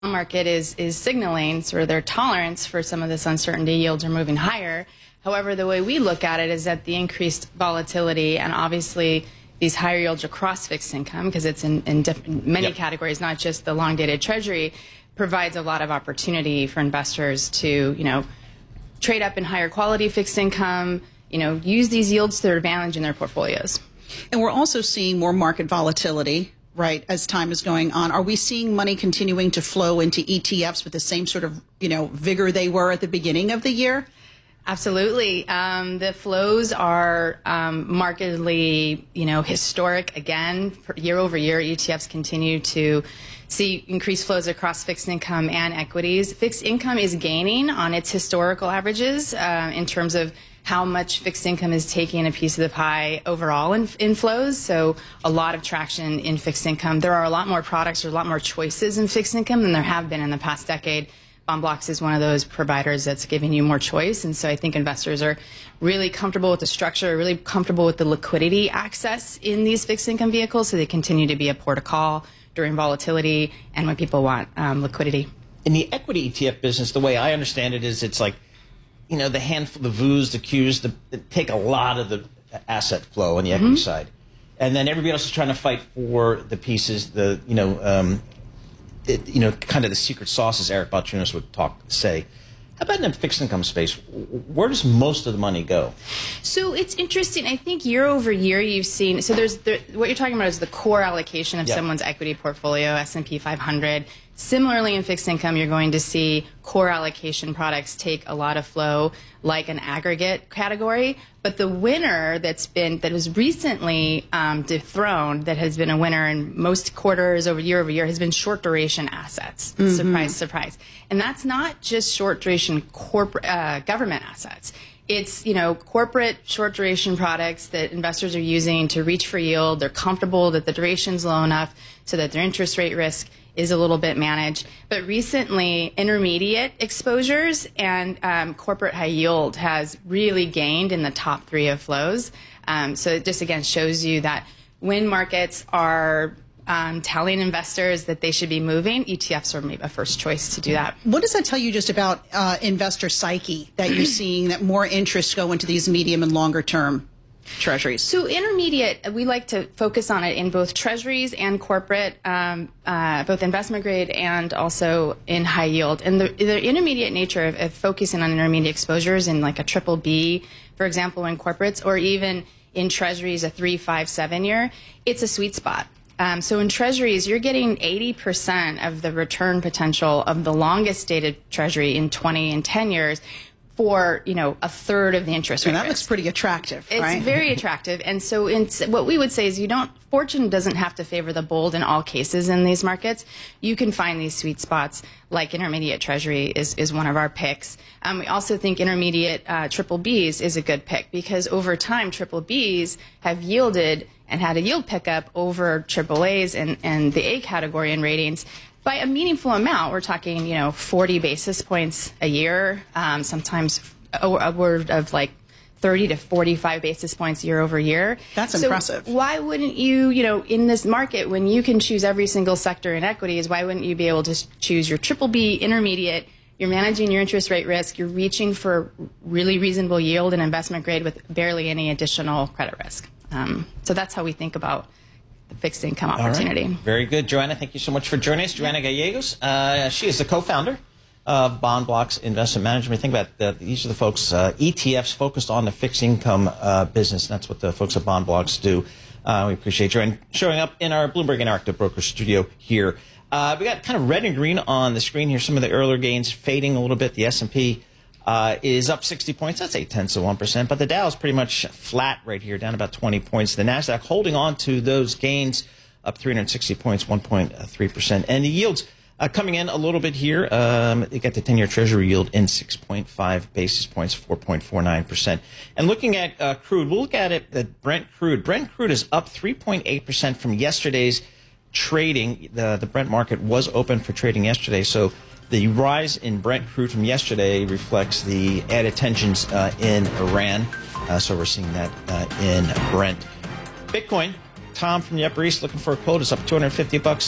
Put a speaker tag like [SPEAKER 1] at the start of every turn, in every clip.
[SPEAKER 1] market is signaling sort of their tolerance for some of this uncertainty. Yields are moving higher. However, the way we look at it is that the increased volatility and obviously these higher yields across fixed income, because it's in many categories, not just the long-dated Treasury, provides a lot of opportunity for investors to, trade up in higher quality fixed income, use these yields to their advantage in their portfolios.
[SPEAKER 2] And we're also seeing more market volatility, right, as time is going on. Are we seeing money continuing to flow into ETFs with the same sort of, vigor they were at the beginning of the year?
[SPEAKER 1] Absolutely. The flows are markedly, historic. Again, year over year, ETFs continue to see increased flows across fixed income and equities. Fixed income is gaining on its historical averages in terms of how much fixed income is taking a piece of the pie overall in flows. So a lot of traction in fixed income. There are a lot more products or a lot more choices in fixed income than there have been in the past decade. BondBlocks is one of those providers that's giving you more choice. And so I think investors are really comfortable with the structure, really comfortable with the liquidity access in these fixed income vehicles. So they continue to be a port of call during volatility and when people want liquidity.
[SPEAKER 3] In the equity ETF business, the way I understand it is it's like, the handful, the VUs, the Qs, take a lot of the asset flow on the equity side. And then everybody else is trying to fight for the pieces, kind of the secret sauce, as Eric Balchunas would say. How about in the fixed income space? Where does most of the money go?
[SPEAKER 1] So it's interesting. I think year over year you've seen, so what you're talking about is the core allocation of someone's equity portfolio, S&P 500. Similarly, in fixed income, you're going to see core allocation products take a lot of flow, like an aggregate category. But the winner that was recently dethroned, that has been a winner in most quarters over year, has been short duration assets. Surprise, surprise. And that's not just short duration corporate government assets. It's, corporate short duration products that investors are using to reach for yield. They're comfortable that the duration's low enough so that their interest rate risk is a little bit managed. But recently, intermediate exposures and corporate high yield has really gained in the top 3 of flows. So it just, again, shows you that when markets are telling investors that they should be moving, ETFs are maybe a first choice to do that.
[SPEAKER 2] What does that tell you just about investor psyche, that you're seeing that more interest go into these medium and longer term Treasuries? So
[SPEAKER 1] intermediate, we like to focus on it in both Treasuries and corporate, both investment grade and also in high yield. And the intermediate nature of focusing on intermediate exposures in like a triple B, for example, in corporates, or even in Treasuries, a 3, 5, 7 year, it's a sweet spot. So in Treasuries, you're getting 80% of the return potential of the longest dated Treasury in 20 and 10 years for, a third of the interest rate.
[SPEAKER 2] And that looks pretty attractive, right?
[SPEAKER 1] It's very attractive. And so what we would say is fortune doesn't have to favor the bold in all cases in these markets. You can find these sweet spots, like intermediate Treasury is one of our picks. We also think intermediate triple Bs is a good pick because over time, triple Bs have yielded and had a yield pickup over triple A's and the A category in ratings by a meaningful amount. We're talking, 40 basis points a year, sometimes upward of like 30 to 45 basis points year over year.
[SPEAKER 2] That's impressive.
[SPEAKER 1] Why wouldn't you, in this market, when you can choose every single sector in equities, why wouldn't you be able to choose your triple B intermediate? You're managing your interest rate risk. You're reaching for really reasonable yield and investment grade with barely any additional credit risk. So that's how we think about the fixed income opportunity.
[SPEAKER 3] All right. Very good. Joanna, thank you so much for joining us. Joanna Gallegos, she is the co-founder of BondBlocks Investment Management. Think about these are the folks, ETFs focused on the fixed income business. That's what the folks at BondBlocks do. We appreciate you showing up in our Bloomberg Interactive Broker studio here. We got kind of red and green on the screen here. Some of the earlier gains fading a little bit. The S&P is up 60 points. That's 0.8%. But the Dow is pretty much flat right here, down about 20 points. The NASDAQ holding on to those gains, up 360 points, 1.3%. And the yields coming in a little bit here. You got the 10-year Treasury yield in 6.5 basis points, 4.49%. And looking at crude, we'll look at it at Brent crude. Brent crude is up 3.8% from yesterday's trading. The Brent market was open for trading yesterday, so the rise in Brent crude from yesterday reflects the added tensions in Iran. So we're seeing that in Brent. Bitcoin Tom from the Upper East looking for a quote. It's up $250,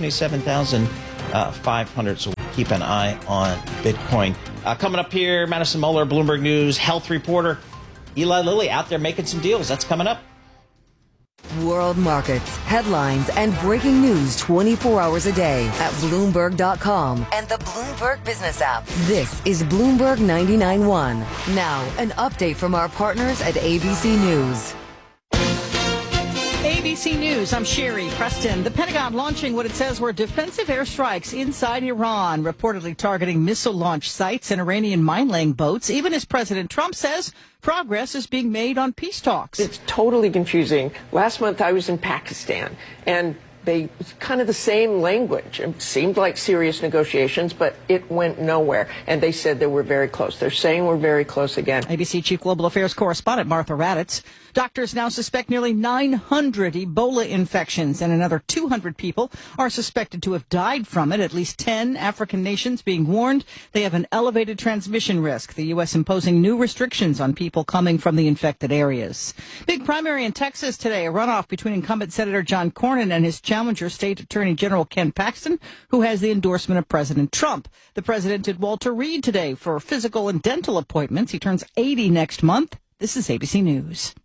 [SPEAKER 3] 77,500. So keep an eye on Bitcoin. Coming up here, Madison Muller, Bloomberg News health reporter. Eli Lilly out there making some deals. That's coming up.
[SPEAKER 4] World markets, headlines, and breaking news 24 hours a day at Bloomberg.com and the Bloomberg Business app. This is Bloomberg 99.1. Now, an update from our partners at ABC News.
[SPEAKER 2] ABC News, I'm Sherry Preston. The Pentagon launching what it says were defensive airstrikes inside Iran, reportedly targeting missile launch sites and Iranian mine-laying boats, even as President Trump says progress is being made on peace talks.
[SPEAKER 5] It's totally confusing. Last month I was in Pakistan, and it's kind of the same language. It seemed like serious negotiations, but it went nowhere. And they said they were very close. They're saying we're very close again.
[SPEAKER 2] ABC Chief Global Affairs correspondent Martha Raddatz. Doctors now suspect nearly 900 Ebola infections, and another 200 people are suspected to have died from it. At least 10 African nations being warned they have an elevated transmission risk. The U.S. imposing new restrictions on people coming from the infected areas. Big primary in Texas today, a runoff between incumbent Senator John Cornyn and his challenger State Attorney General Ken Paxton, who has the endorsement of President Trump. The president did Walter Reed today for physical and dental appointments. He turns 80 next month. This is ABC News.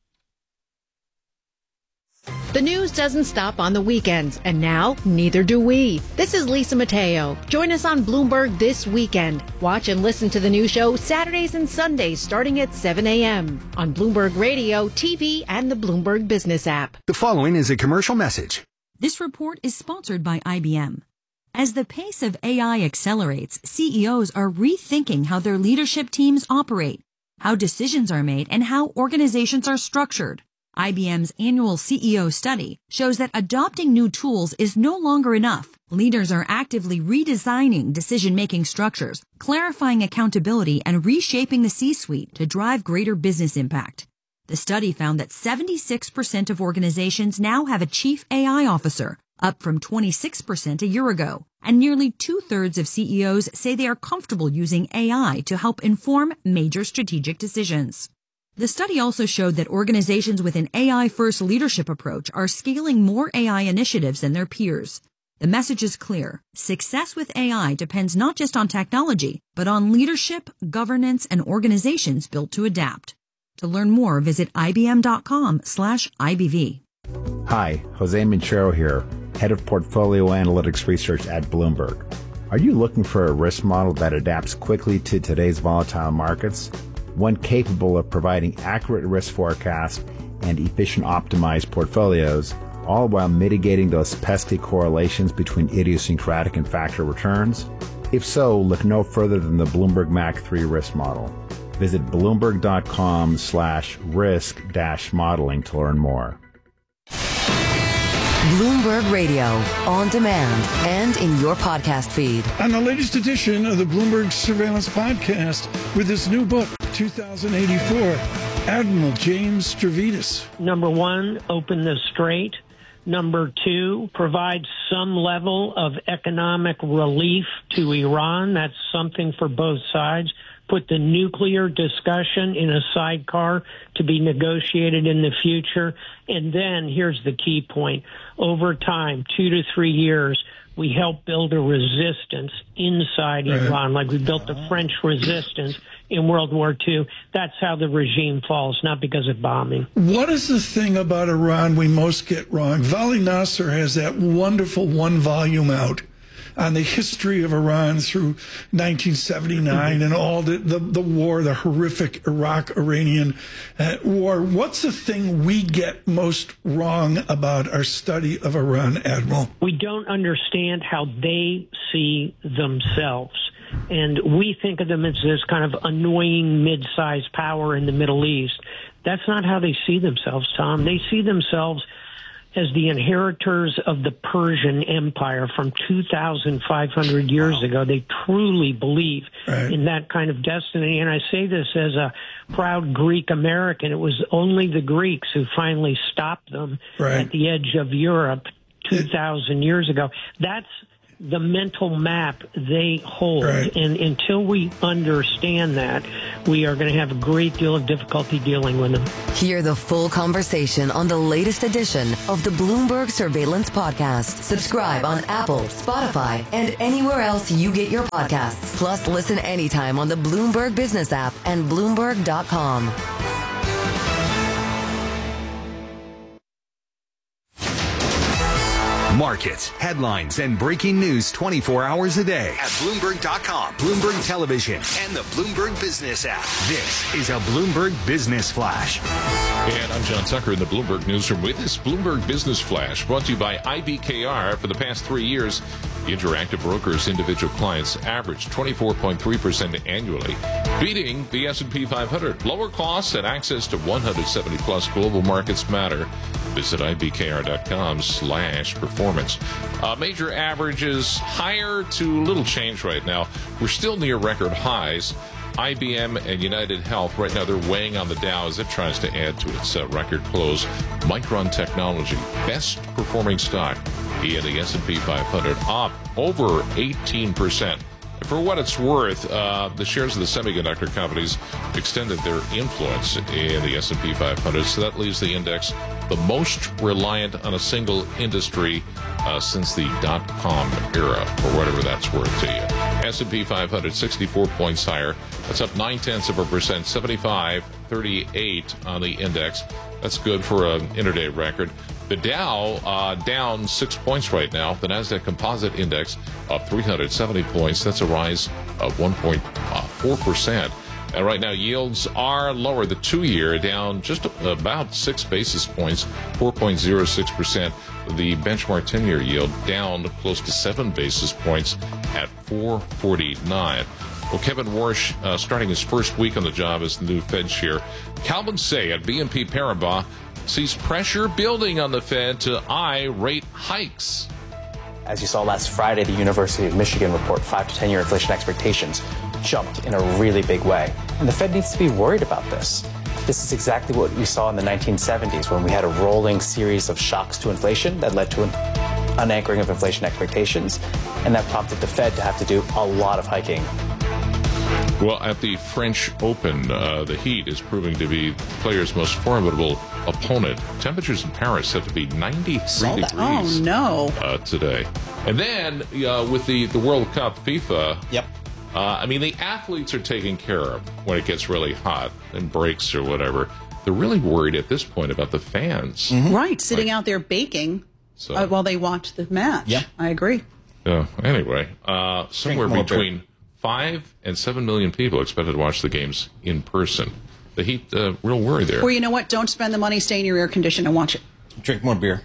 [SPEAKER 6] The news doesn't stop on the weekends, and now neither do we. This is Lisa Mateo. Join us on Bloomberg this weekend. Watch and listen to the new show Saturdays and Sundays starting at 7 a.m. on Bloomberg Radio, TV, and the Bloomberg Business app.
[SPEAKER 7] The following is a commercial message.
[SPEAKER 8] This report is sponsored by IBM. As the pace of AI accelerates, CEOs are rethinking how their leadership teams operate, how decisions are made, and how organizations are structured. IBM's annual CEO study shows that adopting new tools is no longer enough. Leaders are actively redesigning decision-making structures, clarifying accountability, and reshaping the C-suite to drive greater business impact. The study found that 76% of organizations now have a chief AI officer, up from 26% a year ago. And nearly two-thirds of CEOs say they are comfortable using AI to help inform major strategic decisions. The study also showed that organizations with an AI-first leadership approach are scaling more AI initiatives than their peers. The message is clear. Success with AI depends not just on technology, but on leadership, governance, and organizations built to adapt. To learn more, visit ibm.com/IBV.
[SPEAKER 9] Hi, Jose Minchero here, Head of Portfolio Analytics Research at Bloomberg. Are you looking for a risk model that adapts quickly to today's volatile markets? One capable of providing accurate risk forecasts and efficient optimized portfolios, all while mitigating those pesky correlations between idiosyncratic and factor returns? If so, look no further than the Bloomberg MAC 3 risk model. Visit bloomberg.com/risk-modeling to learn more.
[SPEAKER 4] Bloomberg Radio, on demand and in your podcast feed.
[SPEAKER 10] On the latest edition of the Bloomberg Surveillance Podcast with his new book, 2084, Admiral James Stavridis.
[SPEAKER 11] Number one, open the strait. Number two, provide some level of economic relief to Iran. That's something for both sides. Put the nuclear discussion in a sidecar to be negotiated in the future. And then here's the key point. Over time, 2 to 3 years, we help build a resistance inside Iran, like we built the French resistance in World War II. That's how the regime falls, not because of bombing.
[SPEAKER 10] What is the thing about Iran we most get wrong? Vali Nasser has that wonderful one volume out on the history of Iran through 1979 and all the war, the horrific Iraq-Iranian war. What's the thing we get most wrong about our study of Iran, Admiral?
[SPEAKER 11] We don't understand how they see themselves. And we think of them as this kind of annoying mid-sized power in the Middle East. That's not how they see themselves, Tom. They see themselves as the inheritors of the Persian Empire from 2,500 years ago. They truly believe in that kind of destiny. And I say this as a proud Greek American. It was only the Greeks who finally stopped them at the edge of Europe 2,000 years ago. That's the mental map they hold.
[SPEAKER 10] Right.
[SPEAKER 11] And until we understand that, we are going to have a great deal of difficulty dealing with them.
[SPEAKER 4] Hear the full conversation on the latest edition of the Bloomberg Surveillance Podcast. Subscribe on Apple, Spotify, and anywhere else you get your podcasts. Plus, listen anytime on the Bloomberg Business app and Bloomberg.com.
[SPEAKER 7] Markets, headlines, and breaking news 24 hours a day at Bloomberg.com, Bloomberg Television, and the Bloomberg Business app. This is a Bloomberg Business Flash.
[SPEAKER 12] And I'm John Tucker in the Bloomberg Newsroom with this Bloomberg Business Flash, brought to you by IBKR. For the past 3 years, Interactive Brokers' individual clients averaged 24.3% annually, beating the S&P 500. Lower costs and access to 170-plus global markets matter. Visit IBKR.com/performance. Major averages higher to little change right now. We're still near record highs. IBM and United Health, right now, they're weighing on the Dow as it tries to add to its record close. Micron Technology, best performing stock in the S&P 500, up over 18%. For what it's worth, the shares of the semiconductor companies extended their influence in the S&P 500, so that leaves the index the most reliant on a single industry since the dot-com era, or whatever that's worth to you. S&P 500, 64 points higher. That's up 0.9%, 75.38 on the index. That's good for an intraday record. The Dow down 6 points right now. The NASDAQ Composite Index up 370 points. That's a rise of 1.4%. And right now, yields are lower. The 2-year down just about 6 basis points, 4.06%. The benchmark 10-year yield down close to 7 basis points at 4.49. Well, Kevin Warsh, starting his first week on the job as the new Fed chair. Calvin Say at BNP Paribas sees pressure building on the Fed to eye rate hikes.
[SPEAKER 13] As you saw last Friday, the University of Michigan report 5 to 10-year inflation expectations jumped in a really big way. And the Fed needs to be worried about this. This is exactly what we saw in the 1970s when we had a rolling series of shocks to inflation that led to an unanchoring of inflation expectations. And that prompted the Fed to have to do a lot of hiking.
[SPEAKER 12] Well, at the French Open, the heat is proving to be the player's most formidable opponent. Temperatures in Paris set to be 93 degrees.
[SPEAKER 2] Oh, no.
[SPEAKER 12] Today. And then with the World Cup, FIFA.
[SPEAKER 3] Yep.
[SPEAKER 12] I mean, the athletes are taken care of when it gets really hot and breaks or whatever. They're really worried at this point about the fans.
[SPEAKER 2] Mm-hmm. Right, sitting out there baking while they watch the match.
[SPEAKER 3] Yeah.
[SPEAKER 2] I agree.
[SPEAKER 12] Anyway, somewhere between 5 and 7 million people expected to watch the games in person. The heat, real worry there.
[SPEAKER 2] Well, you know what? Don't spend the money, stay in your air condition and watch it.
[SPEAKER 3] Drink more beer.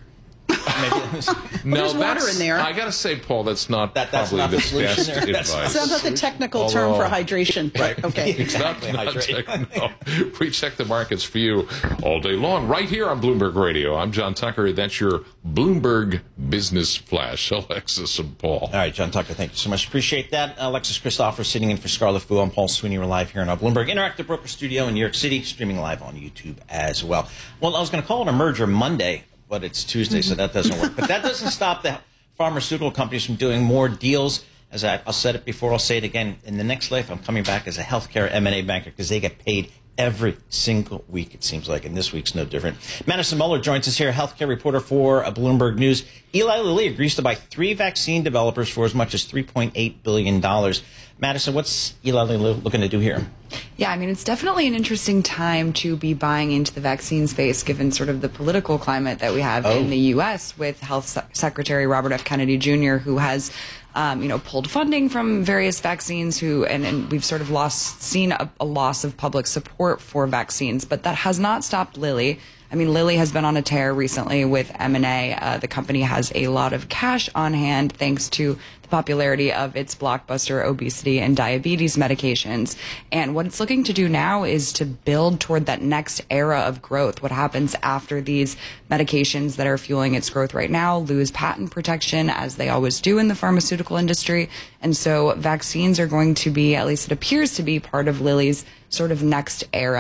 [SPEAKER 12] No,
[SPEAKER 2] there's water in there.
[SPEAKER 12] I got to say, Paul, that's probably
[SPEAKER 3] not
[SPEAKER 12] the
[SPEAKER 3] the
[SPEAKER 12] best
[SPEAKER 3] solution there.
[SPEAKER 12] advice.
[SPEAKER 2] Sounds like the technical term for hydration.
[SPEAKER 3] Right.
[SPEAKER 2] Okay.
[SPEAKER 3] Exactly.
[SPEAKER 12] No. We check the markets for you all day long, right here on Bloomberg Radio. I'm John Tucker. That's your Bloomberg Business Flash. Alexis and Paul.
[SPEAKER 3] All right, John Tucker, thank you so much. Appreciate that. Alexis Christopher sitting in for Scarlett Fu. I'm Paul Sweeney. We're live here in our Bloomberg Interactive Broker Studio in New York City, streaming live on YouTube as well. Well, I was going to call it a merger Monday, but it's Tuesday, so that doesn't work. But that doesn't stop the pharmaceutical companies from doing more deals. As I'll said it before, I'll say it again. In the next life, I'm coming back as a healthcare M&A banker because they get paid every single week, it seems like, and this week's no different. Madison Muller joins us here, healthcare reporter for Bloomberg News. Eli Lilly agrees to buy 3 vaccine developers for as much as $3.8 billion. Madison, what's Eli Lilly looking to do here?
[SPEAKER 14] Yeah, I mean, it's definitely an interesting time to be buying into the vaccine space, given sort of the political climate that we have in the U.S. with Health Secretary Robert F. Kennedy Jr., who has pulled funding from various vaccines, and we've sort of seen a loss of public support for vaccines, but that has not stopped Lilly. I mean, Lilly has been on a tear recently with M&A. The company has a lot of cash on hand thanks to the popularity of its blockbuster obesity and diabetes medications. And what it's looking to do now is to build toward that next era of growth. What happens after these medications that are fueling its growth right now lose patent protection, as they always do in the pharmaceutical industry. And so vaccines are going to be, at least it appears to be, part of Lilly's sort of next era.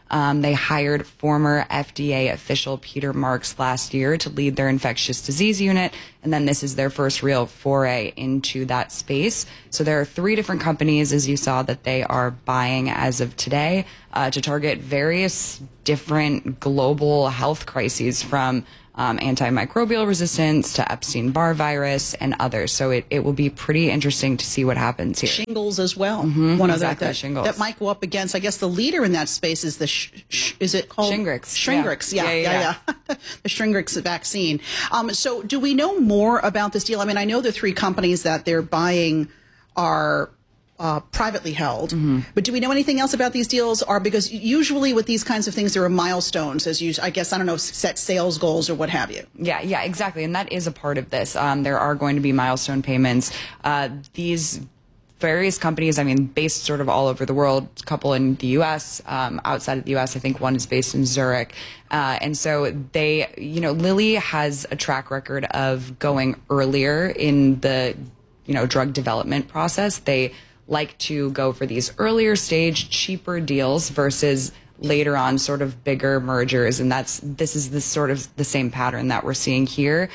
[SPEAKER 14] They hired former FDA official Peter Marks last year to lead their infectious disease unit, and then this is their first real foray into that space. So there are 3 different companies, as you saw, that they are buying as of today to target various different global health crises, from antimicrobial resistance to Epstein-Barr virus and others. So it will be pretty interesting to see what happens here.
[SPEAKER 15] Shingles as well.
[SPEAKER 14] One
[SPEAKER 15] exactly,
[SPEAKER 14] of shingles.
[SPEAKER 15] That might go up against, I guess the leader in that space is the, is it called?
[SPEAKER 14] Shingrix.
[SPEAKER 15] Shingrix, yeah. The Shingrix vaccine. So do we know more about this deal? I mean, I know the 3 companies that they're buying are privately held, but do we know anything else about these deals? Or because usually with these kinds of things, there are milestones, as you, I guess, I don't know, set sales goals or what have you.
[SPEAKER 14] Yeah, exactly. And that is a part of this. There are going to be milestone payments. These various companies, I mean, based sort of all over the world, a couple in the U.S., outside of the U.S., I think one is based in Zurich. And so they, Lilly has a track record of going earlier in the, drug development process. They like to go for these earlier stage, cheaper deals versus later on sort of bigger mergers. And this is the sort of the same pattern that we're seeing here.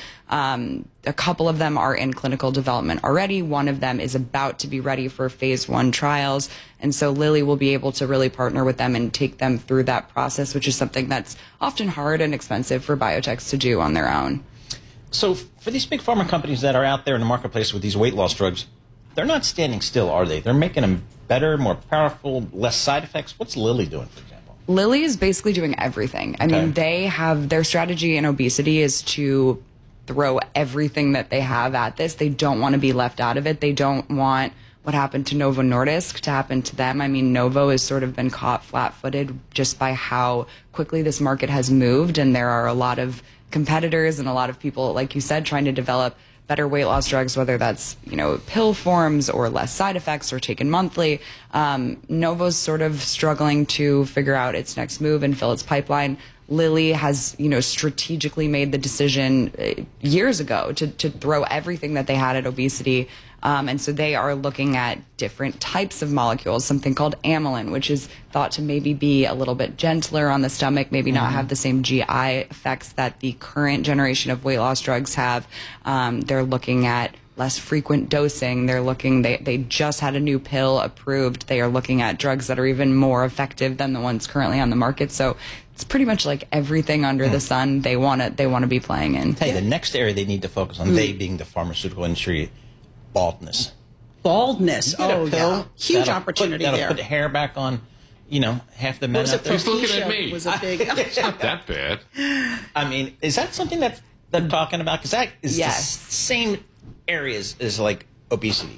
[SPEAKER 14] A couple of them are in clinical development already. One of them is about to be ready for phase 1 trials. And so Lilly will be able to really partner with them and take them through that process, which is something that's often hard and expensive for biotechs to do on their own.
[SPEAKER 3] So for these big pharma companies that are out there in the marketplace with these weight loss drugs, they're not standing still, are they? They're making them better, more powerful, less side effects. What's Lilly doing, for example?
[SPEAKER 14] Lilly is basically doing everything. I mean, they have their strategy in obesity is to throw everything that they have at this. They don't want to be left out of it. They don't want what happened to Novo Nordisk to happen to them. I mean, Novo has sort of been caught flat-footed just by how quickly this market has moved, and there are a lot of competitors and a lot of people, like you said, trying to develop better weight loss drugs, whether that's, pill forms or less side effects or taken monthly. Novo's sort of struggling to figure out its next move and fill its pipeline. Lilly has, strategically made the decision years ago to throw everything that they had at obesity. And so they are looking at different types of molecules, something called amylin, which is thought to maybe be a little bit gentler on the stomach, maybe not have the same GI effects that the current generation of weight loss drugs have. They're looking at less frequent dosing. They just had a new pill approved. They are looking at drugs that are even more effective than the ones currently on the market. So it's pretty much like everything under the sun they want to be playing in.
[SPEAKER 3] Hey, the next area they need to focus on, they being the pharmaceutical industry, baldness.
[SPEAKER 15] Baldness. Oh, yeah. Huge opportunity there.
[SPEAKER 3] That'll put hair back on, half the men out there.
[SPEAKER 12] He's looking at me.
[SPEAKER 15] Was a big...
[SPEAKER 12] It's not that bad.
[SPEAKER 3] I mean, is that something that they're talking about? Because that is the same areas as like obesity.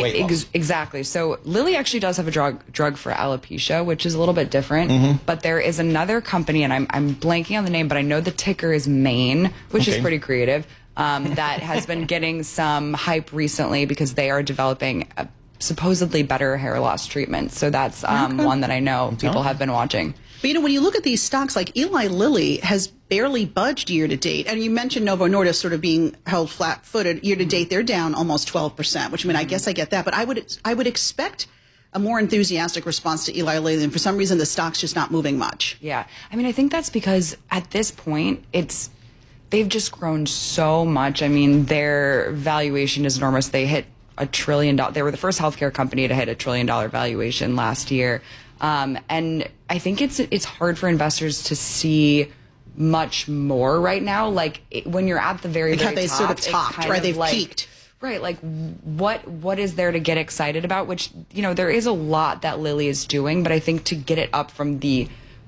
[SPEAKER 14] Exactly. So Lilly actually does have a drug for alopecia, which is a little bit different. But there is another company, and I'm blanking on the name, but I know the ticker is Maine, which is pretty creative. That has been getting some hype recently because they are developing a supposedly better hair loss treatment. So that's one that I know people have been watching.
[SPEAKER 15] But, when you look at these stocks, like Eli Lilly has barely budged year to date. And you mentioned Novo Nordisk sort of being held flat-footed. Year to date, they're down almost 12%, which, I guess I get that. But I would expect a more enthusiastic response to Eli Lilly, and for some reason the stock's just not moving much.
[SPEAKER 14] Yeah. I think that's because at this point, they've just grown so much. Their valuation is enormous. They hit $1 trillion. They were the first healthcare company to hit $1 trillion valuation last year. And I think it's hard for investors to see much more right now. Like when you're at the very top,
[SPEAKER 15] they sort of topped, right? They've peaked.
[SPEAKER 14] Right, like what is there to get excited about? Which, there is a lot that Lilly is doing, but I think to get it up from the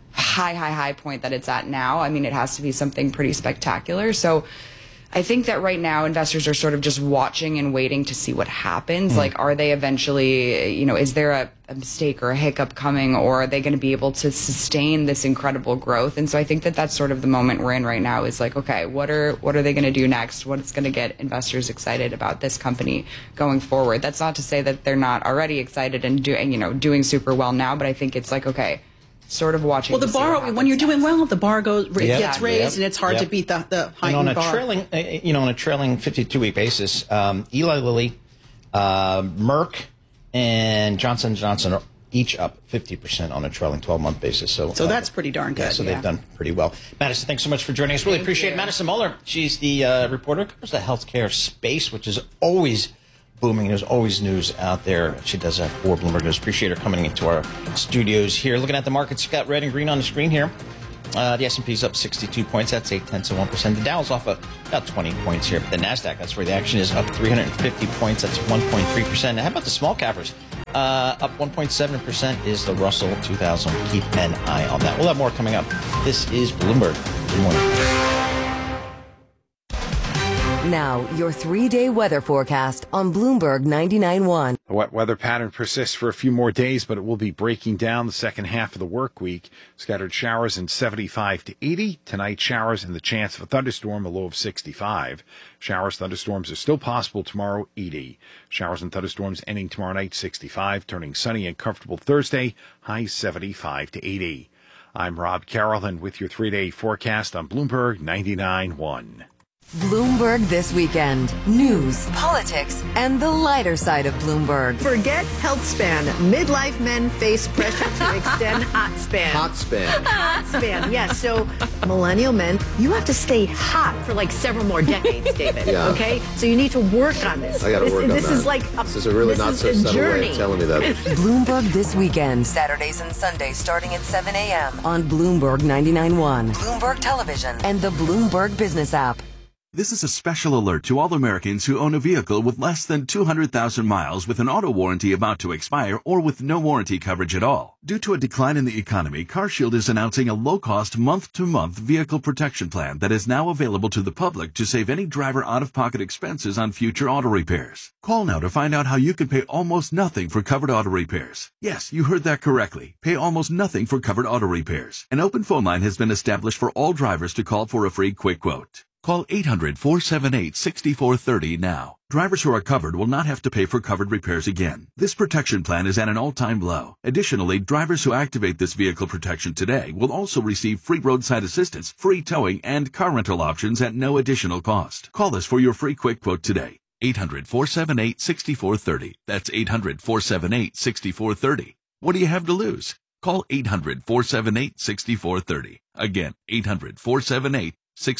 [SPEAKER 14] high point that it's at now, it has to be something pretty spectacular. So I think that right now investors are sort of just watching and waiting to see what happens. Like, are they eventually, is there a mistake or a hiccup coming, or are they going to be able to sustain this incredible growth? And so I think that that's sort of the moment we're in right now is like, okay, what are they going to do next? What's going to get investors excited about this company going forward? That's not to say that they're not already excited and doing super well now, but I think it's like, okay, sort of watching.
[SPEAKER 15] Well, the bar, when you're doing well, the bar gets raised, and it's hard to beat the heightened bar.
[SPEAKER 3] On a trailing 52-week basis, Eli Lilly, Merck, and Johnson & Johnson are each up 50% on a trailing 12-month basis. So
[SPEAKER 15] that's pretty darn good.
[SPEAKER 3] Yeah, so they've done pretty well. Madison, thanks so much for joining us. Really appreciate it. Madison Muller, she's the reporter who covers the healthcare space, which is always booming. There's always news out there. She does that for Bloomberg News. Appreciate her coming into our studios here. Looking at the markets, you've got red and green on the screen here. The S&P's up 62 points. That's 0.8%. The Dow's off about 20 points here. But the NASDAQ, that's where the action is, up 350 points. That's 1.3%. Now, how about the small cappers? Up 1.7% is the Russell 2000. Keep an eye on that. We'll have more coming up. This is Bloomberg. Good morning.
[SPEAKER 4] Now, your 3-day weather forecast on Bloomberg 99.1.
[SPEAKER 9] The wet weather pattern persists for a few more days, but it will be breaking down the second half of the work week. Scattered showers in 75 to 80. Tonight, showers and the chance of a thunderstorm, a low of 65. Showers, thunderstorms are still possible tomorrow, 80. Showers and thunderstorms ending tomorrow night, 65. Turning sunny and comfortable Thursday, high 75 to 80. I'm Rob Carroll, and with your 3-day forecast on Bloomberg 99.1.
[SPEAKER 4] Bloomberg This Weekend. News, politics, and the lighter side of Bloomberg.
[SPEAKER 6] Forget health span. Midlife men face pressure to extend hot span.
[SPEAKER 16] Hot span.
[SPEAKER 6] Hot span, yes. So, millennial men, you have to stay hot for like several more decades, David.
[SPEAKER 16] Yeah.
[SPEAKER 6] Okay? So you need to work on this.
[SPEAKER 16] I got to work on that.
[SPEAKER 6] This is like
[SPEAKER 16] this is a really not so subtle way of telling me that.
[SPEAKER 4] Bloomberg This Weekend. Saturdays and Sundays starting at 7 a.m. on Bloomberg 99.1, Bloomberg Television, and the Bloomberg Business app.
[SPEAKER 17] This is a special alert to all Americans who own a vehicle with less than 200,000 miles with an auto warranty about to expire or with no warranty coverage at all. Due to a decline in the economy, CarShield is announcing a low-cost month-to-month vehicle protection plan that is now available to the public to save any driver out-of-pocket expenses on future auto repairs. Call now to find out how you can pay almost nothing for covered auto repairs. Yes, you heard that correctly. Pay almost nothing for covered auto repairs. An open phone line has been established for all drivers to call for a free quick quote. Call 800-478-6430 now. Drivers who are covered will not have to pay for covered repairs again. This protection plan is at an all-time low. Additionally, drivers who activate this vehicle protection today will also receive free roadside assistance, free towing, and car rental options at no additional cost. Call us for your free quick quote today. 800-478-6430. That's 800-478-6430. What do you have to lose? Call 800-478-6430. Again, 800-478-6430.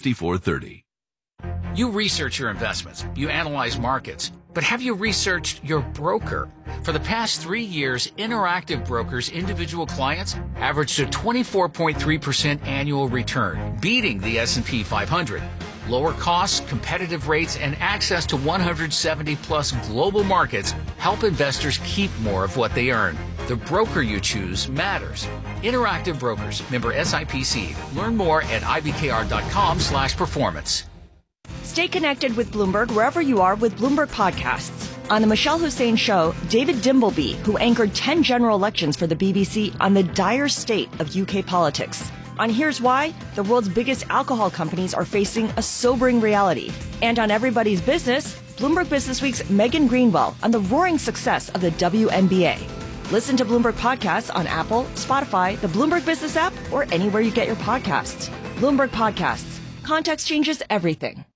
[SPEAKER 18] You research your investments, you analyze markets, but have you researched your broker? For the past 3 years, Interactive Brokers' individual clients averaged a 24.3% annual return, beating the S&P 500. Lower costs, competitive rates, and access to 170-plus global markets help investors keep more of what they earn. The broker you choose matters. Interactive Brokers, member SIPC. Learn more at ibkr.com/performance.
[SPEAKER 19] Stay connected with Bloomberg wherever you are with Bloomberg Podcasts. On the Michelle Hussein Show, David Dimbleby, who anchored 10 general elections for the BBC on the dire state of UK politics. On Here's Why, the world's biggest alcohol companies are facing a sobering reality. And on Everybody's Business, Bloomberg Businessweek's Megan Greenwell on the roaring success of the WNBA. Listen to Bloomberg Podcasts on Apple, Spotify, the Bloomberg Business app, or anywhere you get your podcasts. Bloomberg Podcasts. Context changes everything.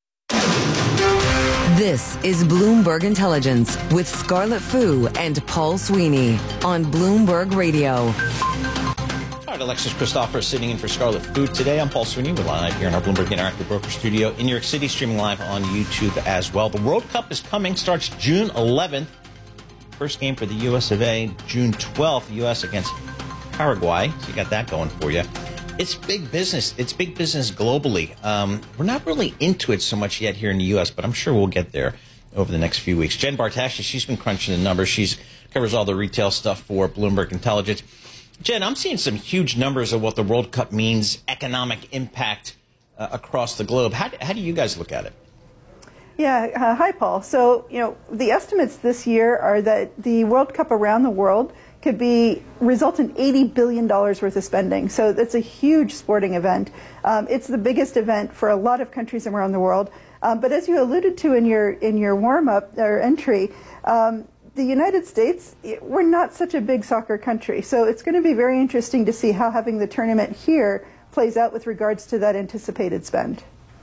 [SPEAKER 4] This is Bloomberg Intelligence with Scarlett Fu and Paul Sweeney on Bloomberg Radio.
[SPEAKER 3] All right, Alexis Christopher sitting in for Scarlett Fu today. I'm Paul Sweeney. We're live here in our Bloomberg Interactive Broker Studio in New York City, streaming live on YouTube as well. The World Cup is coming, starts June 11th. First game for the U.S. of A, June 12th, U.S. against Paraguay. So you got that going for you. It's big business. It's big business globally. We're not really into it so much yet here in the U.S., but I'm sure we'll get there over the next few weeks. Jen Bartashi, she's been crunching the numbers. She covers all the retail stuff for Bloomberg Intelligence. Jen, I'm seeing some huge numbers of what the World Cup means, economic impact across the globe. How do you guys look at it?
[SPEAKER 20] Yeah, hi, Paul. So, the estimates this year are that the World Cup around the world could result in $80 billion worth of spending. So that's a huge sporting event. It's the biggest event for a lot of countries around the world. But as you alluded to in your warm-up or entry, the United States, we're not such a big soccer country. So it's going to be very interesting to see how having the tournament here plays out with regards to that anticipated spend.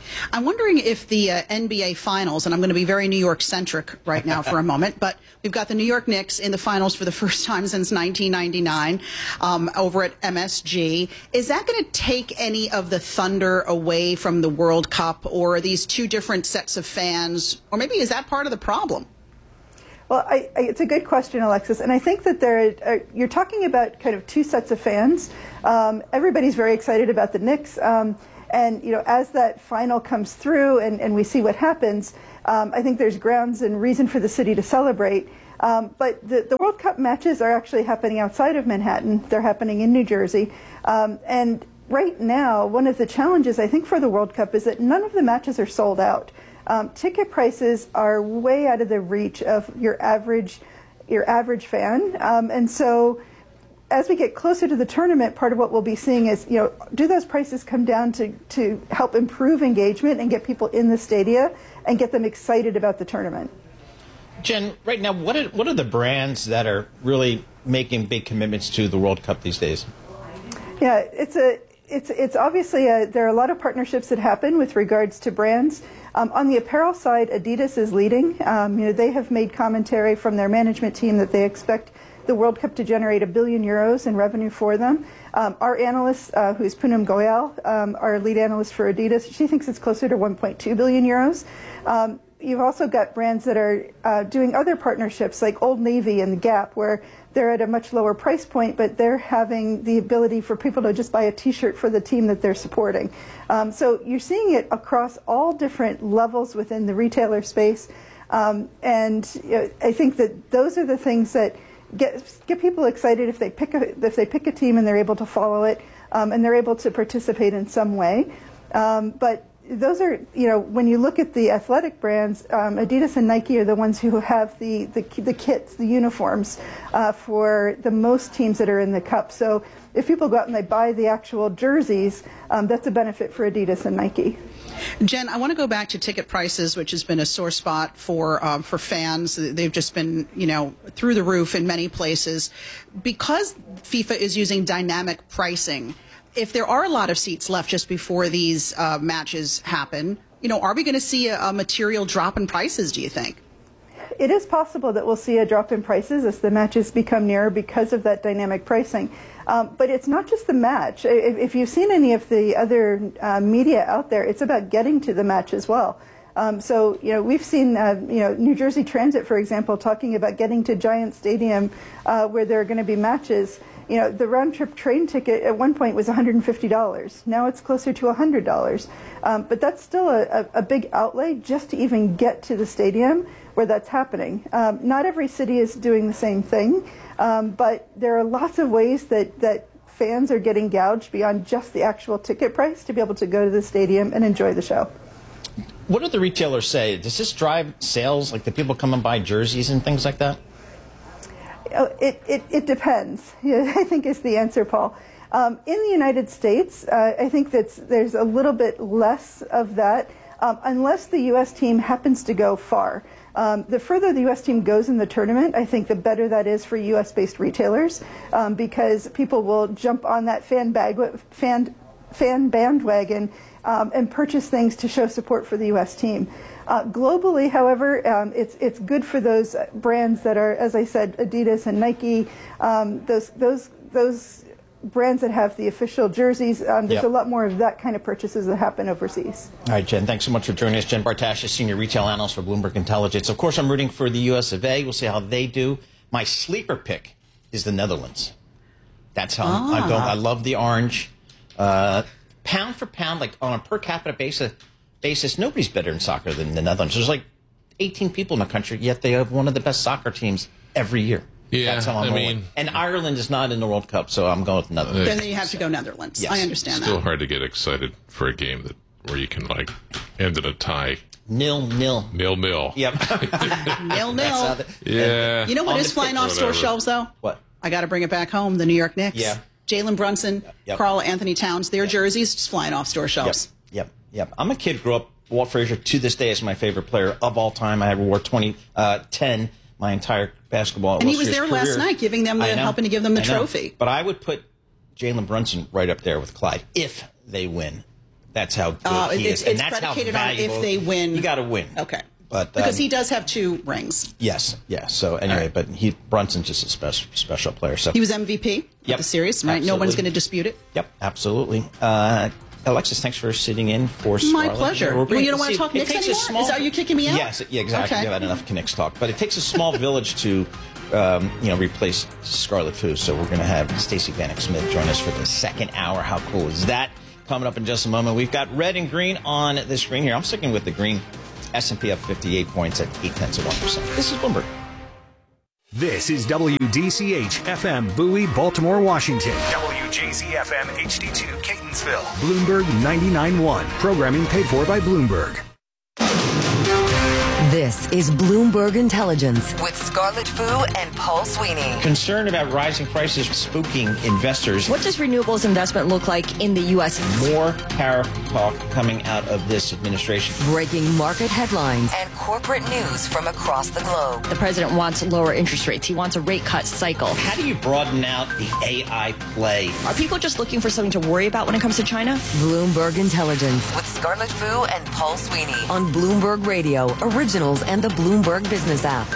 [SPEAKER 15] I'm wondering if the NBA Finals, and I'm going to be very New York centric right now for a moment, but we've got the New York Knicks in the finals for the first time since 1999 over at MSG. Is that going to take any of the thunder away from the World Cup, or are these two different sets of fans, or maybe is that part of the problem?
[SPEAKER 20] Well, it's a good question, Alexis, and I think that you're talking about kind of two sets of fans. Everybody's very excited about the Knicks, and as that final comes through and we see what happens, I think there's grounds and reason for the city to celebrate. But the World Cup matches are actually happening outside of Manhattan. They're happening in New Jersey, and right now, one of the challenges I think for the World Cup is that none of the matches are sold out. Ticket prices are way out of the reach of your average fan, and so as we get closer to the tournament, part of what we'll be seeing is, do those prices come down to help improve engagement and get people in the stadia and get them excited about the tournament?
[SPEAKER 3] Jen, right now, what are the brands that are really making big commitments to the World Cup these days?
[SPEAKER 20] Yeah, it's obviously there are a lot of partnerships that happen with regards to brands. On the apparel side, Adidas is leading. They have made commentary from their management team that they expect the World Cup to generate €1 billion in revenue for them. Our analyst, who is Poonam Goyal, our lead analyst for Adidas, she thinks it's closer to €1.2 billion. You've also got brands that are doing other partnerships like Old Navy and The Gap, where they're at a much lower price point, but they're having the ability for people to just buy a T-shirt for the team that they're supporting. So you're seeing it across all different levels within the retailer space, and I think that those are the things that get people excited if they pick a team and they're able to follow it, and they're able to participate in some way. But those are, when you look at the athletic brands, Adidas and Nike are the ones who have the kits, the uniforms for the most teams that are in the Cup. So if people go out and they buy the actual jerseys, that's a benefit for Adidas and Nike.
[SPEAKER 15] Jen, I want to go back to ticket prices, which has been a sore spot for fans. They've just been, through the roof in many places. Because FIFA is using dynamic pricing, if there are a lot of seats left just before these matches happen, are we going to see a material drop in prices, do you think?
[SPEAKER 20] It is possible that we'll see a drop in prices as the matches become nearer because of that dynamic pricing. But it's not just the match. If you've seen any of the other media out there, it's about getting to the match as well. So, we've seen, New Jersey Transit, for example, talking about getting to Giant Stadium where there are going to be matches. The round-trip train ticket at one point was $150. Now it's closer to $100. But that's still a big outlay just to even get to the stadium where that's happening. Not every city is doing the same thing, but there are lots of ways that fans are getting gouged beyond just the actual ticket price to be able to go to the stadium and enjoy the show.
[SPEAKER 3] What do the retailers say? Does this drive sales, like the people come and buy jerseys and things like that?
[SPEAKER 20] It depends, I think is the answer, Paul. In the United States, I think there's a little bit less of that, unless the U.S. team happens to go far. The further the U.S. team goes in the tournament, I think the better that is for U.S.-based retailers, because people will jump on that fan bandwagon and purchase things to show support for the U.S. team. Globally, however, it's good for those brands that are, as I said, Adidas and Nike, those brands that have the official jerseys. There's a lot more of that kind of purchases that happen overseas.
[SPEAKER 3] All right, Jen, thanks so much for joining us. Jen Bartash, Senior Retail Analyst for Bloomberg Intelligence. Of course, I'm rooting for the U.S. of A. We'll see how they do. My sleeper pick is the Netherlands. That's how I'm going. I love the orange. Pound for pound, like on a per capita basis, nobody's better in soccer than the Netherlands. There's like 18 people in the country, yet they have one of the best soccer teams every year.
[SPEAKER 12] Yeah,
[SPEAKER 3] that's how I'm rolling. And Ireland is not in the World Cup, so I'm going with Netherlands.
[SPEAKER 15] Then you have to go Netherlands. Yes. I understand
[SPEAKER 12] Still hard to get excited for a game where you can end in a tie.
[SPEAKER 3] 0-0.
[SPEAKER 12] 0-0.
[SPEAKER 3] Yep.
[SPEAKER 15] 0-0.
[SPEAKER 12] Yeah.
[SPEAKER 15] You know what is flying off store shelves, though?
[SPEAKER 3] What?
[SPEAKER 15] I got to bring it back home. The New York Knicks.
[SPEAKER 3] Yeah.
[SPEAKER 15] Jalen Brunson, Karl Anthony Towns, their jerseys just flying off store shelves.
[SPEAKER 3] Yep. I'm a kid, grew up, Walt Frazier to this day is my favorite player of all time. I wore 10 my entire basketball
[SPEAKER 15] and he was there
[SPEAKER 3] career.
[SPEAKER 15] last night helping to give them the trophy.
[SPEAKER 3] But I would put Jalen Brunson right up there with Clyde if they win That's how good he is.
[SPEAKER 15] It's predicated on if they win.
[SPEAKER 3] You got to win.
[SPEAKER 15] Okay.
[SPEAKER 3] But,
[SPEAKER 15] because he does have 2 rings.
[SPEAKER 3] Yes. So anyway, but Brunson's just a special player. So
[SPEAKER 15] he was MVP of the series, right?
[SPEAKER 3] Absolutely.
[SPEAKER 15] No one's going to dispute it.
[SPEAKER 3] Yep, absolutely. Alexis, thanks for sitting in for Scarlett.
[SPEAKER 15] My pleasure. You don't want to talk Knicks anymore? Are you kicking me out?
[SPEAKER 3] Yes, exactly.
[SPEAKER 15] Okay.
[SPEAKER 3] You've had enough Knicks talk. But it takes a small village to replace Scarlett Fu. So we're going to have Stacey Vanek Smith join us for the second hour. How cool is that? Coming up in just a moment. We've got red and green on the screen here. I'm sticking with the green. S&P up 58 points at 0.8%. This is Bloomberg.
[SPEAKER 7] This is WDCH FM Bowie, Baltimore, Washington. WJZ FM HD2 Catonsville. Bloomberg 99.1. Programming paid for by Bloomberg.
[SPEAKER 4] This is Bloomberg Intelligence with Scarlett Fu and Paul Sweeney.
[SPEAKER 3] Concern about rising prices spooking investors.
[SPEAKER 19] What does renewables investment look like in the U.S.?
[SPEAKER 3] More tariff talk coming out of this administration.
[SPEAKER 4] Breaking market headlines and corporate news from across the globe.
[SPEAKER 19] The president wants lower interest rates. He wants a rate cut cycle.
[SPEAKER 3] How do you broaden out the AI play?
[SPEAKER 19] Are people just looking for something to worry about when it comes to China?
[SPEAKER 4] Bloomberg Intelligence with Scarlett Fu and Paul Sweeney on Bloomberg Radio, Originals and the Bloomberg Business app.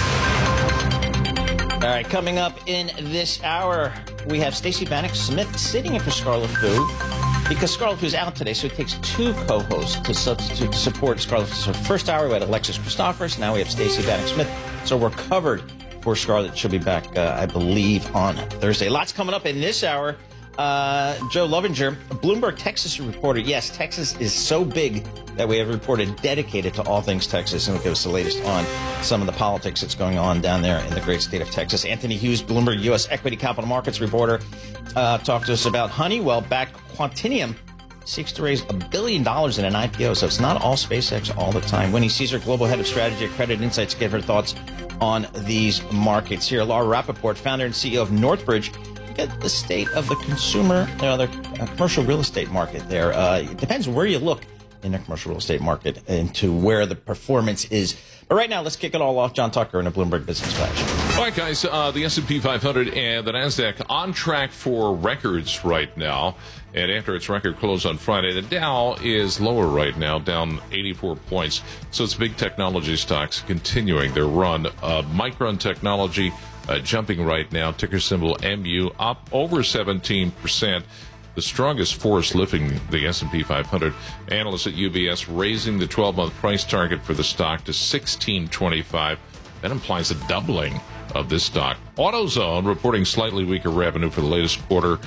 [SPEAKER 3] All right, coming up in this hour, we have Stacey Vanek Smith sitting in for Scarlett Fu because Scarlett Fu is out today, so it takes 2 co-hosts to substitute to support Scarlett Fu. So first hour, we had Alexis Christophers. Now we have Stacey Vanek Smith. So we're covered for Scarlett. She'll be back, I believe, on Thursday. Lots coming up in this hour. Joe Lovinger, Bloomberg Texas reporter. Yes, Texas is so big that we have a reporter dedicated to all things Texas, and will give us the latest on some of the politics that's going on down there in the great state of Texas. Anthony Hughes, Bloomberg U.S. Equity Capital Markets reporter, talked to us about Honeywell-backed Quantinium seeks to raise $1 billion in an IPO, so it's not all SpaceX all the time. Winnie Caesar, Global Head of Strategy at Credit Insights, gave her thoughts on these markets. Here, Laura Rappaport, founder and CEO of Northbridge, at the state of the commercial real estate market there. It depends where you look in the commercial real estate market and to where the performance is. But right now, let's kick it all off. John Tucker in a Bloomberg Business Flash.
[SPEAKER 12] All right, guys, the S&P 500 and the NASDAQ on track for records right now. And after its record close on Friday, the Dow is lower right now, down 84 points. So it's big technology stocks continuing their run. Micron Technology jumping right now, ticker symbol MU, up over 17%. The strongest force lifting the S&P 500. Analysts at UBS raising the 12-month price target for the stock to $16.25. That implies a doubling of this stock. AutoZone reporting slightly weaker revenue for the latest quarter.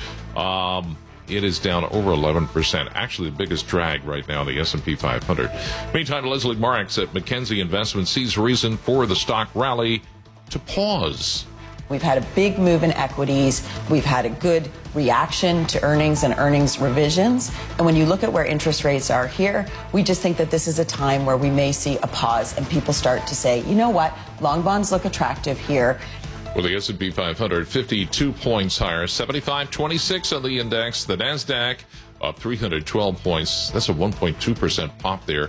[SPEAKER 12] It is down over 11%. Actually, the biggest drag right now in the S&P 500. Meantime, Leslie Marks at McKenzie Investments sees reason for the stock rally to pause.
[SPEAKER 21] We've had a big move in equities. We've had a good reaction to earnings and earnings revisions. And when you look at where interest rates are here, we just think that this is a time where we may see a pause and people start to say, you know what, long bonds look attractive here.
[SPEAKER 12] Well, the S&P 500, 52 points higher, 75.26 on the index. The NASDAQ up 312 points. That's a 1.2% pop there,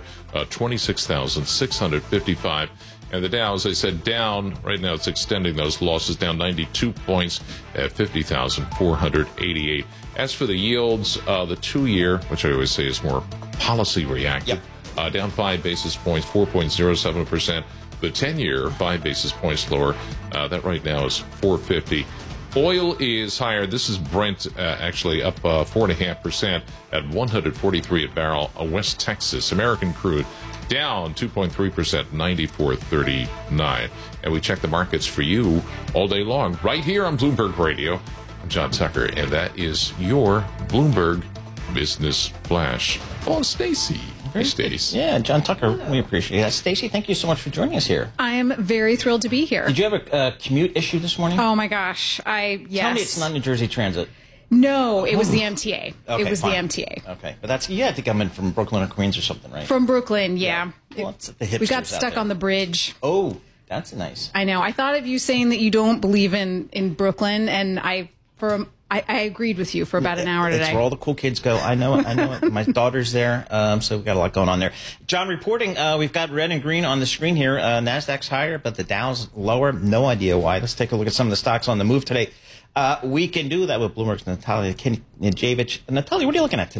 [SPEAKER 12] 26,655. And the Dow, as I said, down. Right now it's extending those losses, down 92 points at 50,488. As for the yields, the 2-year, which I always say is more policy reactive, down 5 basis points, 4.07%. The 10-year, 5 basis points lower. That right now is 4.50. Oil is higher. This is Brent, actually up 4.5% at 143 a barrel. West Texas American crude down 2.3%, 94.39. And we check the markets for you all day long, right here on Bloomberg Radio. I'm John Tucker, and that is your Bloomberg Business Flash. Oh, Stacey. Hey, Stacey.
[SPEAKER 3] Yeah, John Tucker, we appreciate that. Stacey, thank you so much for joining us here.
[SPEAKER 22] I am very thrilled to be here.
[SPEAKER 3] Did you have a commute issue this morning?
[SPEAKER 22] Oh, my gosh.
[SPEAKER 3] Tell me it's not New Jersey Transit.
[SPEAKER 22] No, it was the MTA.
[SPEAKER 3] Okay,
[SPEAKER 22] it was
[SPEAKER 3] fine.
[SPEAKER 22] the MTA.
[SPEAKER 3] Okay, but you had to come in from Brooklyn or Queens or something, right?
[SPEAKER 22] From Brooklyn, yeah.
[SPEAKER 3] Well, it's the hipsters
[SPEAKER 22] we got
[SPEAKER 3] out
[SPEAKER 22] stuck
[SPEAKER 3] there.
[SPEAKER 22] on the bridge.
[SPEAKER 3] Oh, that's nice.
[SPEAKER 22] I know. I thought of you saying that you don't believe in Brooklyn, and I agreed with you for about an hour today.
[SPEAKER 3] That's where all the cool kids go. I know it. My daughter's there, so we've got a lot going on there. John, reporting, we've got red and green on the screen here. NASDAQ's higher, but the Dow's lower. No idea why. Let's take a look at some of the stocks on the move today. We can do that with Bloomberg's Natalia Knijaevich. Natalia, what are you looking at today?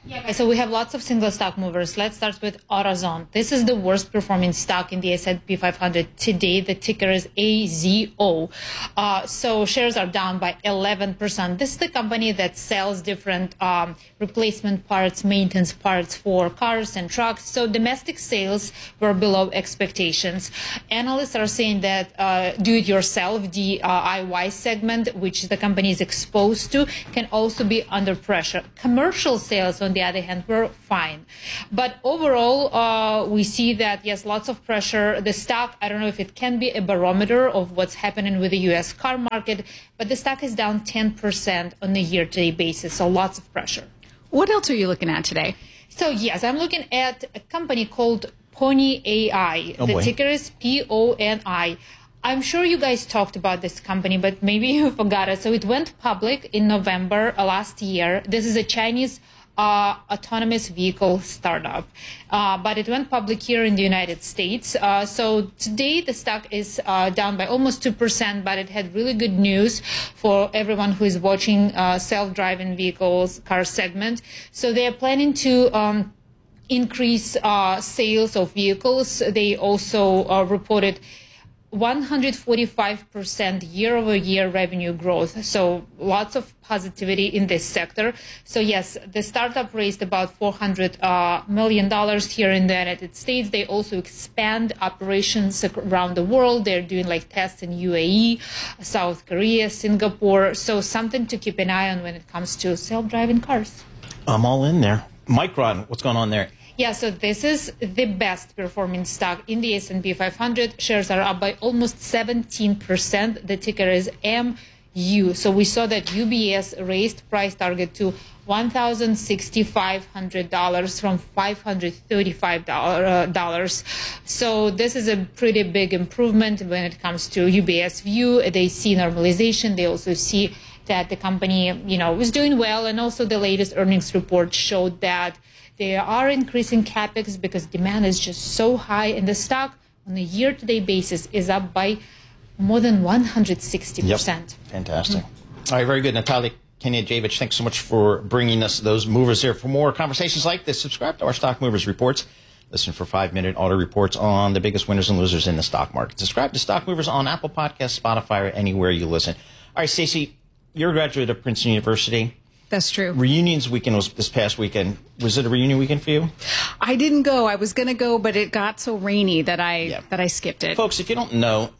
[SPEAKER 1] Yeah, so we have lots of single stock movers. Let's start with AutoZone. This is the worst performing stock in the S&P 500 today. The ticker is AZO. So shares are down by 11%. This is the company that sells different replacement parts, maintenance parts for cars and trucks. So domestic sales were below expectations. Analysts are saying that do-it-yourself, DIY segment, which the company is exposed to, can also be under pressure. Commercial sales, on the other hand, were fine. But overall, we see that, yes, lots of pressure. The stock, I don't know if it can be a barometer of what's happening with the U.S. car market, but the stock is down 10% on a year-to-date basis, so lots of pressure.
[SPEAKER 22] What else are you looking at today?
[SPEAKER 1] So, yes, I'm looking at a company called Pony AI. The ticker is PONI. I'm sure you guys talked about this company, but maybe you forgot it. So it went public in November last year. This is a Chinese autonomous vehicle startup, but it went public here in the United States. So today the stock is down by almost 2%, but it had really good news for everyone who is watching self-driving vehicles car segment. So they are planning to increase sales of vehicles. They also reported 145% year-over-year revenue growth. So lots of positivity in this sector. So yes, the startup raised about $400 million here in the United States. They also expand operations around the world. They're doing like tests in UAE, South Korea, Singapore. So something to keep an eye on when it comes to self-driving cars.
[SPEAKER 3] I'm all in there. Micron, what's going on there?
[SPEAKER 1] Yeah, so this is the best performing stock in the S&P 500. Shares are up by almost 17%. The ticker is MU. So we saw that UBS raised price target to $1,600 from $535. So this is a pretty big improvement when it comes to UBS view. They see normalization. They also see that the company, is doing well. And also the latest earnings report showed that they are increasing capex because demand is just so high, and the stock on a year-to-date basis is up by more than 160%.
[SPEAKER 3] Yep. Fantastic. All right, very good. Natalia Keniajevich, thanks so much for bringing us those movers here. For more conversations like this, subscribe to our Stock Movers Reports. Listen for 5-minute auto reports on the biggest winners and losers in the stock market. Subscribe to Stock Movers on Apple Podcasts, Spotify, or anywhere you listen. All right, Stacey, you're a graduate of Princeton University.
[SPEAKER 22] That's true.
[SPEAKER 3] Reunions weekend was this past weekend. Was it a reunion weekend for you?
[SPEAKER 22] I didn't go. I was going to go, but it got so rainy that I skipped it.
[SPEAKER 3] Folks, if you don't know,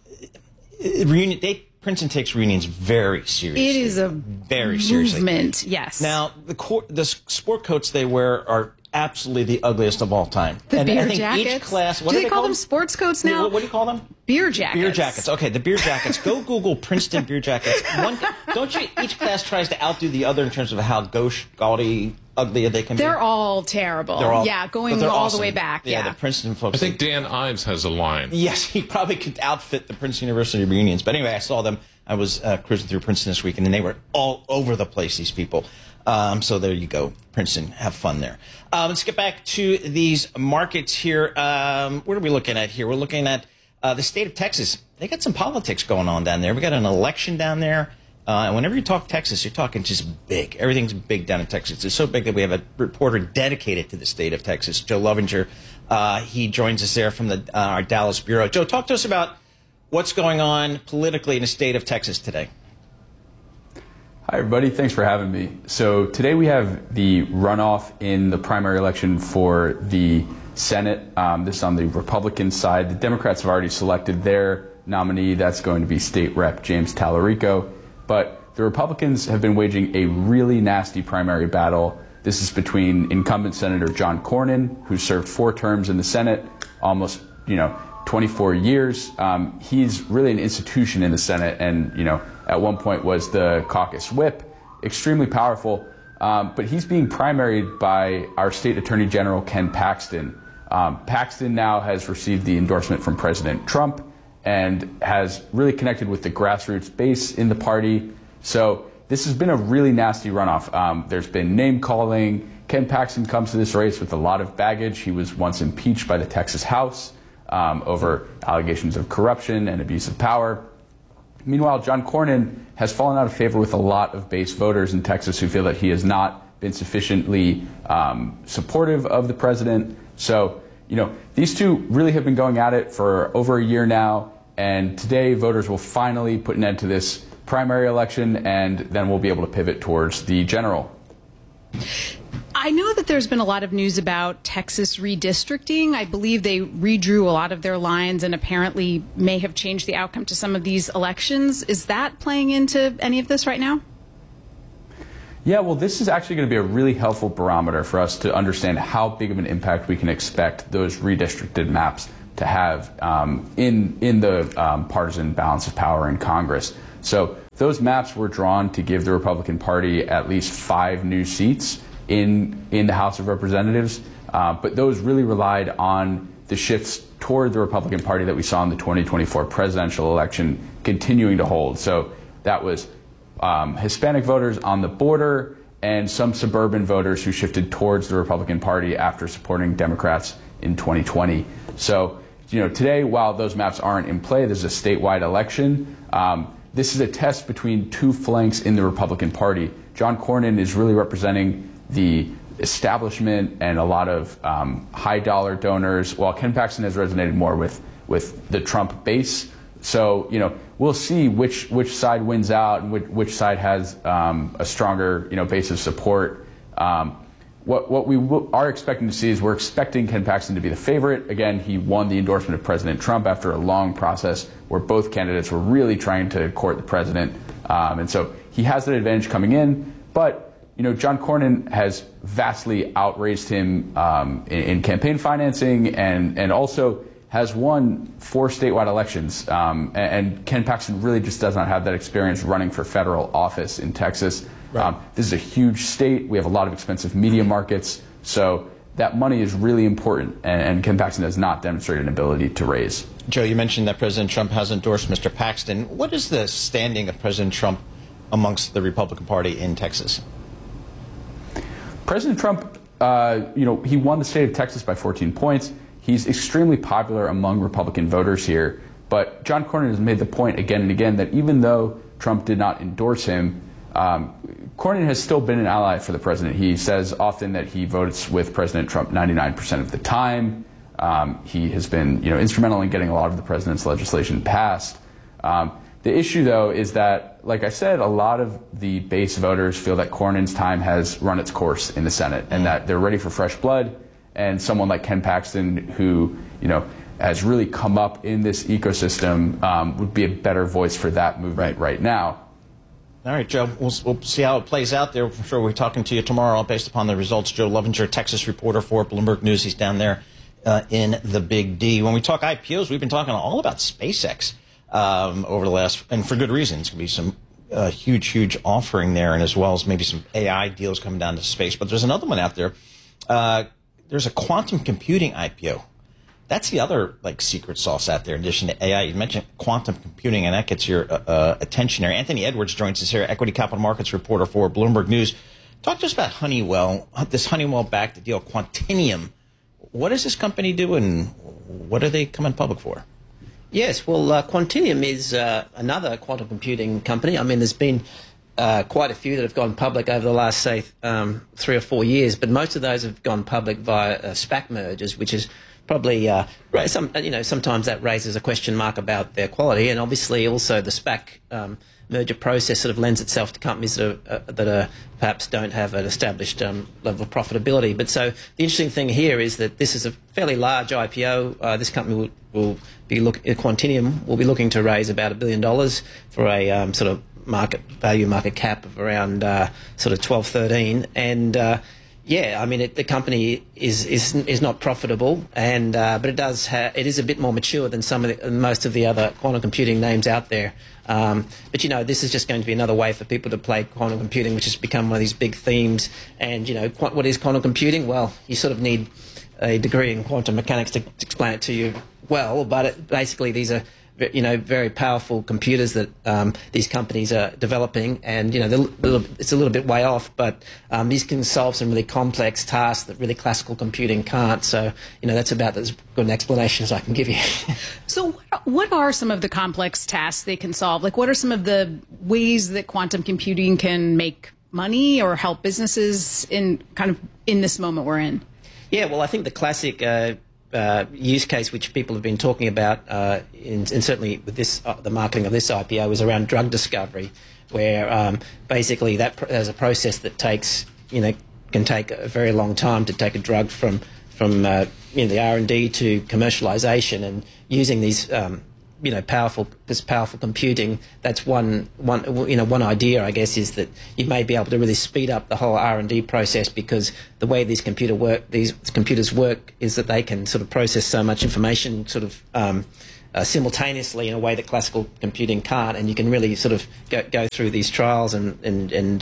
[SPEAKER 3] Princeton takes reunions very seriously.
[SPEAKER 22] It is a
[SPEAKER 3] very seriously.
[SPEAKER 22] Movement, yes.
[SPEAKER 3] Now, the sport coats they wear are absolutely the ugliest of all time.
[SPEAKER 22] The beer
[SPEAKER 3] I think
[SPEAKER 22] jackets.
[SPEAKER 3] Each class,
[SPEAKER 22] do they call them sports coats now?
[SPEAKER 3] What do you call them?
[SPEAKER 22] Beer jackets.
[SPEAKER 3] Beer jackets. Okay, the beer jackets. Go Google Princeton beer jackets. Each class tries to outdo the other in terms of how gaudy, ugly they can be?
[SPEAKER 22] They're all terrible. Going all awesome. The way back.
[SPEAKER 3] Yeah, the Princeton folks.
[SPEAKER 12] I think Dan Ives has a line.
[SPEAKER 3] Yes, he probably could outfit the Princeton University reunions. But anyway, I saw them. I was cruising through Princeton this weekend, and they were all over the place, these people. So there you go, Princeton. Have fun there. Let's get back to these markets here. What are we looking at here? We're looking at the state of Texas. They got some politics going on down there. We got an election down there. And whenever you talk Texas, you're talking just big. Everything's big down in Texas. It's so big that we have a reporter dedicated to the state of Texas, Joe Lovinger. He joins us there from our Dallas bureau. Joe, talk to us about what's going on politically in the state of Texas today.
[SPEAKER 5] Hi, everybody. Thanks for having me. So today we have the runoff in the primary election for the Senate. This is on the Republican side. The Democrats have already selected their nominee. That's going to be State Rep James Tallarico. But the Republicans have been waging a really nasty primary battle. This is between incumbent Senator John Cornyn, who served 4 terms in the Senate, almost, 24 years. He's really an institution in the Senate and, at one point was the caucus whip, extremely powerful. But he's being primaried by our state attorney general, Ken Paxton. Paxton now has received the endorsement from President Trump and has really connected with the grassroots base in the party. So this has been a really nasty runoff. There's been name calling. Ken Paxton comes to this race with a lot of baggage. He was once impeached by the Texas House over allegations of corruption and abuse of power. Meanwhile, John Cornyn has fallen out of favor with a lot of base voters in Texas who feel that he has not been sufficiently supportive of the president. So, these two really have been going at it for over a year now, and today voters will finally put an end to this primary election, and then we'll be able to pivot towards the general.
[SPEAKER 22] I know that there's been a lot of news about Texas redistricting. I believe they redrew a lot of their lines and apparently may have changed the outcome to some of these elections. Is that playing into any of this right now?
[SPEAKER 5] Yeah, well, this is actually going to be a really helpful barometer for us to understand how big of an impact we can expect those redistricted maps to have in the partisan balance of power in Congress. So those maps were drawn to give the Republican Party at least 5 new seats in the House of Representatives, but those really relied on the shifts toward the Republican Party that we saw in the 2024 presidential election continuing to hold. So that was Hispanic voters on the border and some suburban voters who shifted towards the Republican Party after supporting Democrats in 2020. So, today, while those maps aren't in play, there's a statewide election. This is a test between two flanks in the Republican Party. John Cornyn is really representing the establishment and a lot of high-dollar donors, while Ken Paxton has resonated more with the Trump base. So, we'll see which side wins out and which side has a stronger, base of support. What we are expecting to see is we're expecting Ken Paxton to be the favorite. Again, he won the endorsement of President Trump after a long process where both candidates were really trying to court the president. And so he has that advantage coming in. But, John Cornyn has vastly outraised him in campaign financing and also has won 4 statewide elections. And Ken Paxton really just does not have that experience running for federal office in Texas. Right. This is a huge state. We have a lot of expensive media markets. So that money is really important. And Ken Paxton has not demonstrated an ability to raise.
[SPEAKER 3] Joe, you mentioned that President Trump has endorsed Mr. Paxton. What is the standing of President Trump amongst the Republican Party in Texas?
[SPEAKER 5] President Trump, he won the state of Texas by 14 points. He's extremely popular among Republican voters here. But John Cornyn has made the point again and again that even though Trump did not endorse him, Cornyn has still been an ally for the president. He says often that he votes with President Trump 99% of the time. He has been, instrumental in getting a lot of the president's legislation passed. The issue, though, is that, like I said, a lot of the base voters feel that Cornyn's time has run its course in the Senate and that they're ready for fresh blood. And someone like Ken Paxton, who, has really come up in this ecosystem, would be a better voice for that movement right now.
[SPEAKER 3] All right, Joe, we'll see how it plays out there. I'm sure we'll be talking to you tomorrow based upon the results. Joe Lovinger, Texas reporter for Bloomberg News. He's down there in the Big D. When we talk IPOs, we've been talking all about SpaceX over the last, and for good reason. It's going to be some huge offering there, and as well as maybe some AI deals coming down to space. But there's another one out there. There's a quantum computing IPO. That's the other secret sauce out there in addition to AI. You mentioned quantum computing, and that gets your attention there. Anthony Edwards joins us here, equity capital markets reporter for Bloomberg News. Talk to us about Honeywell, this Honeywell-backed deal, Quantinuum. What does this company do, and what are they coming public for?
[SPEAKER 8] Yes, well, Quantinuum is another quantum computing company. I mean, there's been quite a few that have gone public over the last, say, 3 or 4 years, but most of those have gone public via SPAC mergers, which is probably sometimes that raises a question mark about their quality, and obviously also the SPAC merger process sort of lends itself to companies that perhaps don't have an established level of profitability. But so the interesting thing here is that this is a fairly large IPO. This company will be Quantinuum will be looking to raise about $1 billion for a sort of market cap of around sort of 12, 13, and yeah, I mean, the company is not profitable, and but it is a bit more mature than most of the other quantum computing names out there. But this is just going to be another way for people to play quantum computing, which has become one of these big themes. And what is quantum computing? Well, you sort of need a degree in quantum mechanics to explain it to you well. But basically, these are very powerful computers that these companies are developing, and it's a little bit way off, but these can solve some really complex tasks that really classical computing can't. So that's about as good an explanation as I can give you.
[SPEAKER 22] So what are some of the complex tasks they can solve? Like, what are some of the ways that quantum computing can make money or help businesses in this moment we're in?
[SPEAKER 8] Yeah, well, I think the classic use case which people have been talking about, and certainly with this, the marketing of this IPO, is around drug discovery, where basically there's a process that can take a very long time to take a drug from the R&D to commercialization, and using these powerful computing. That's one idea, I guess, is that you may be able to really speed up the whole R&D process, because the way these computers work is that they can sort of process so much information simultaneously in a way that classical computing can't, and you can really sort of go through these trials and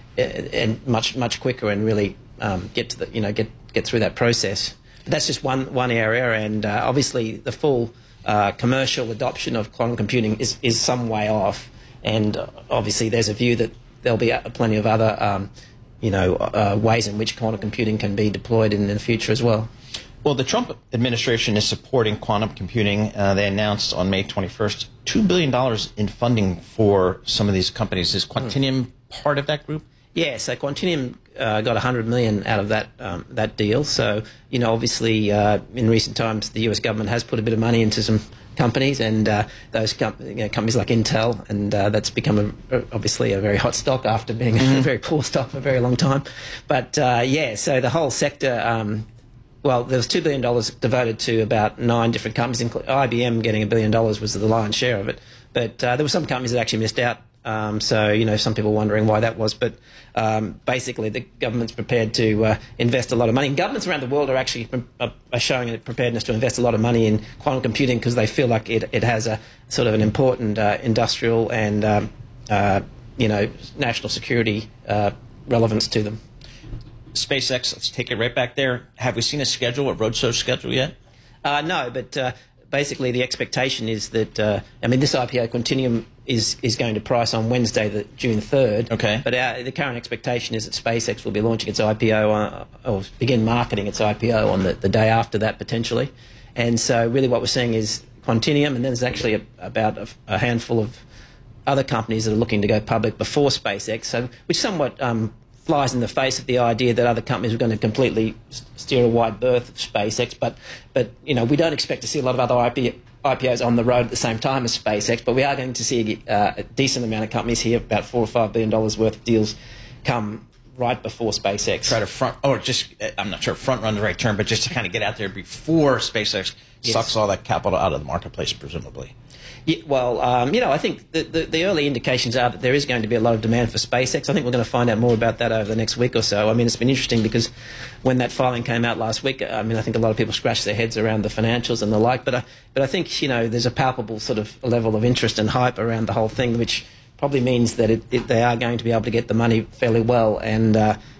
[SPEAKER 8] much quicker, and really get to get through that process. But that's just one area, and obviously the full commercial adoption of quantum computing is some way off, and obviously there's a view that there'll be plenty of other ways in which quantum computing can be deployed in the future as well.
[SPEAKER 3] Well, the Trump administration is supporting quantum computing. They announced on May 21st $2 billion in funding for some of these companies. Is Quantinuum part of that group?
[SPEAKER 8] Yeah, so Quantinuum got $100 million out of that deal. So, obviously, in recent times, the US government has put a bit of money into some companies, and those companies like Intel, and that's become obviously a very hot stock after being a very poor stock for a very long time. But so the whole sector. Well, there was $2 billion devoted to about 9 different companies, including IBM getting $1 billion was the lion's share of it. But there were some companies that actually missed out. So, some people wondering why that was. But basically, the government's prepared to invest a lot of money. And governments around the world are actually showing a preparedness to invest a lot of money in quantum computing, because they feel like it has a sort of an important industrial and, national security relevance to them.
[SPEAKER 3] SpaceX, let's take it right back there. Have we seen a roadshow schedule yet?
[SPEAKER 8] No, but basically the expectation is that, this IPO Quantinuum is going to price on Wednesday, June 3rd.
[SPEAKER 3] Okay.
[SPEAKER 8] But the current expectation is that SpaceX will be launching its IPO or begin marketing its IPO on the day after that, potentially. And so really what we're seeing is Quantinuum, and then there's actually about a handful of other companies that are looking to go public before SpaceX, so which somewhat flies in the face of the idea that other companies are going to completely steer a wide berth of SpaceX. But we don't expect to see a lot of other IPOs on the road at the same time as SpaceX, but we are going to see a decent amount of companies here, about $4 or $5 billion worth of deals come right before SpaceX.
[SPEAKER 3] Try to I'm not sure front run the right term, but just to kind of get out there before SpaceX sucks all that capital out of the marketplace, presumably.
[SPEAKER 8] Yeah, well, I think the early indications are that there is going to be a lot of demand for SpaceX. I think we're going to find out more about that over the next week or so. It's been interesting because when that filing came out last week, I think a lot of people scratched their heads around the financials and the like. But I think, there's a palpable sort of level of interest and hype around the whole thing, which probably means that they are going to be able to get the money fairly well. And,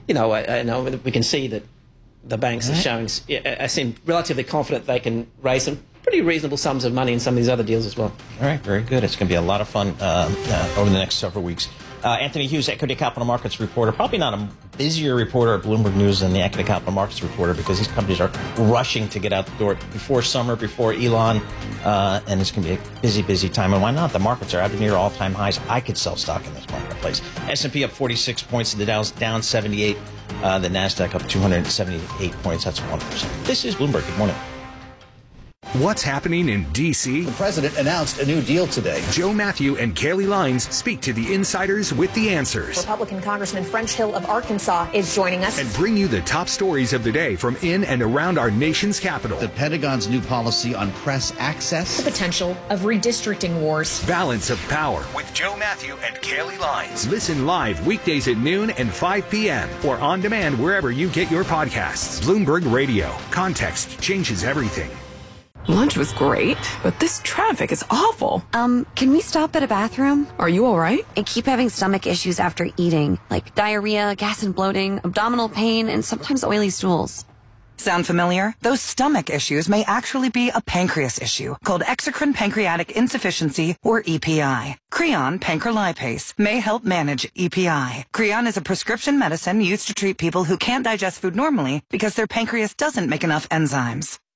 [SPEAKER 8] we can see that the banks seem relatively confident they can raise some pretty reasonable sums of money in some of these other deals as well.
[SPEAKER 3] All right, very good. It's going to be a lot of fun over the next several weeks. Anthony Hughes, Equity Capital Markets reporter, probably not a busier reporter at Bloomberg News than the Equity Capital Markets reporter, because these companies are rushing to get out the door before summer, before Elon, and it's going to be a busy, busy time. And why not? The markets are out near all-time highs. I could sell stock in this marketplace. S&P up 46 points, the Dow's down 78, the NASDAQ up 278 points. That's 1%. This is Bloomberg. Good morning.
[SPEAKER 7] What's happening in D.C.?
[SPEAKER 10] The president announced a new deal today.
[SPEAKER 7] Joe Matthew and Kelly Lyons speak to the insiders with the answers.
[SPEAKER 11] Republican Congressman French Hill of Arkansas is joining us.
[SPEAKER 7] And bring you the top stories of the day from in and around our nation's capital.
[SPEAKER 10] The Pentagon's new policy on press access.
[SPEAKER 11] The potential of redistricting wars.
[SPEAKER 7] Balance of Power with Joe Matthew and Kelly Lyons. Listen live weekdays at noon and 5 p.m. or on demand wherever you get your podcasts. Bloomberg Radio. Context changes everything.
[SPEAKER 23] Lunch was great, but this traffic is awful.
[SPEAKER 24] Can we stop at a bathroom?
[SPEAKER 23] Are you all right?
[SPEAKER 24] I keep having stomach issues after eating, like diarrhea, gas and bloating, abdominal pain, and sometimes oily stools.
[SPEAKER 25] Sound familiar? Those stomach issues may actually be a pancreas issue called exocrine pancreatic insufficiency, or EPI. Creon pancrelipase may help manage EPI. Creon is a prescription medicine used to treat people who can't digest food normally because their pancreas doesn't make enough enzymes.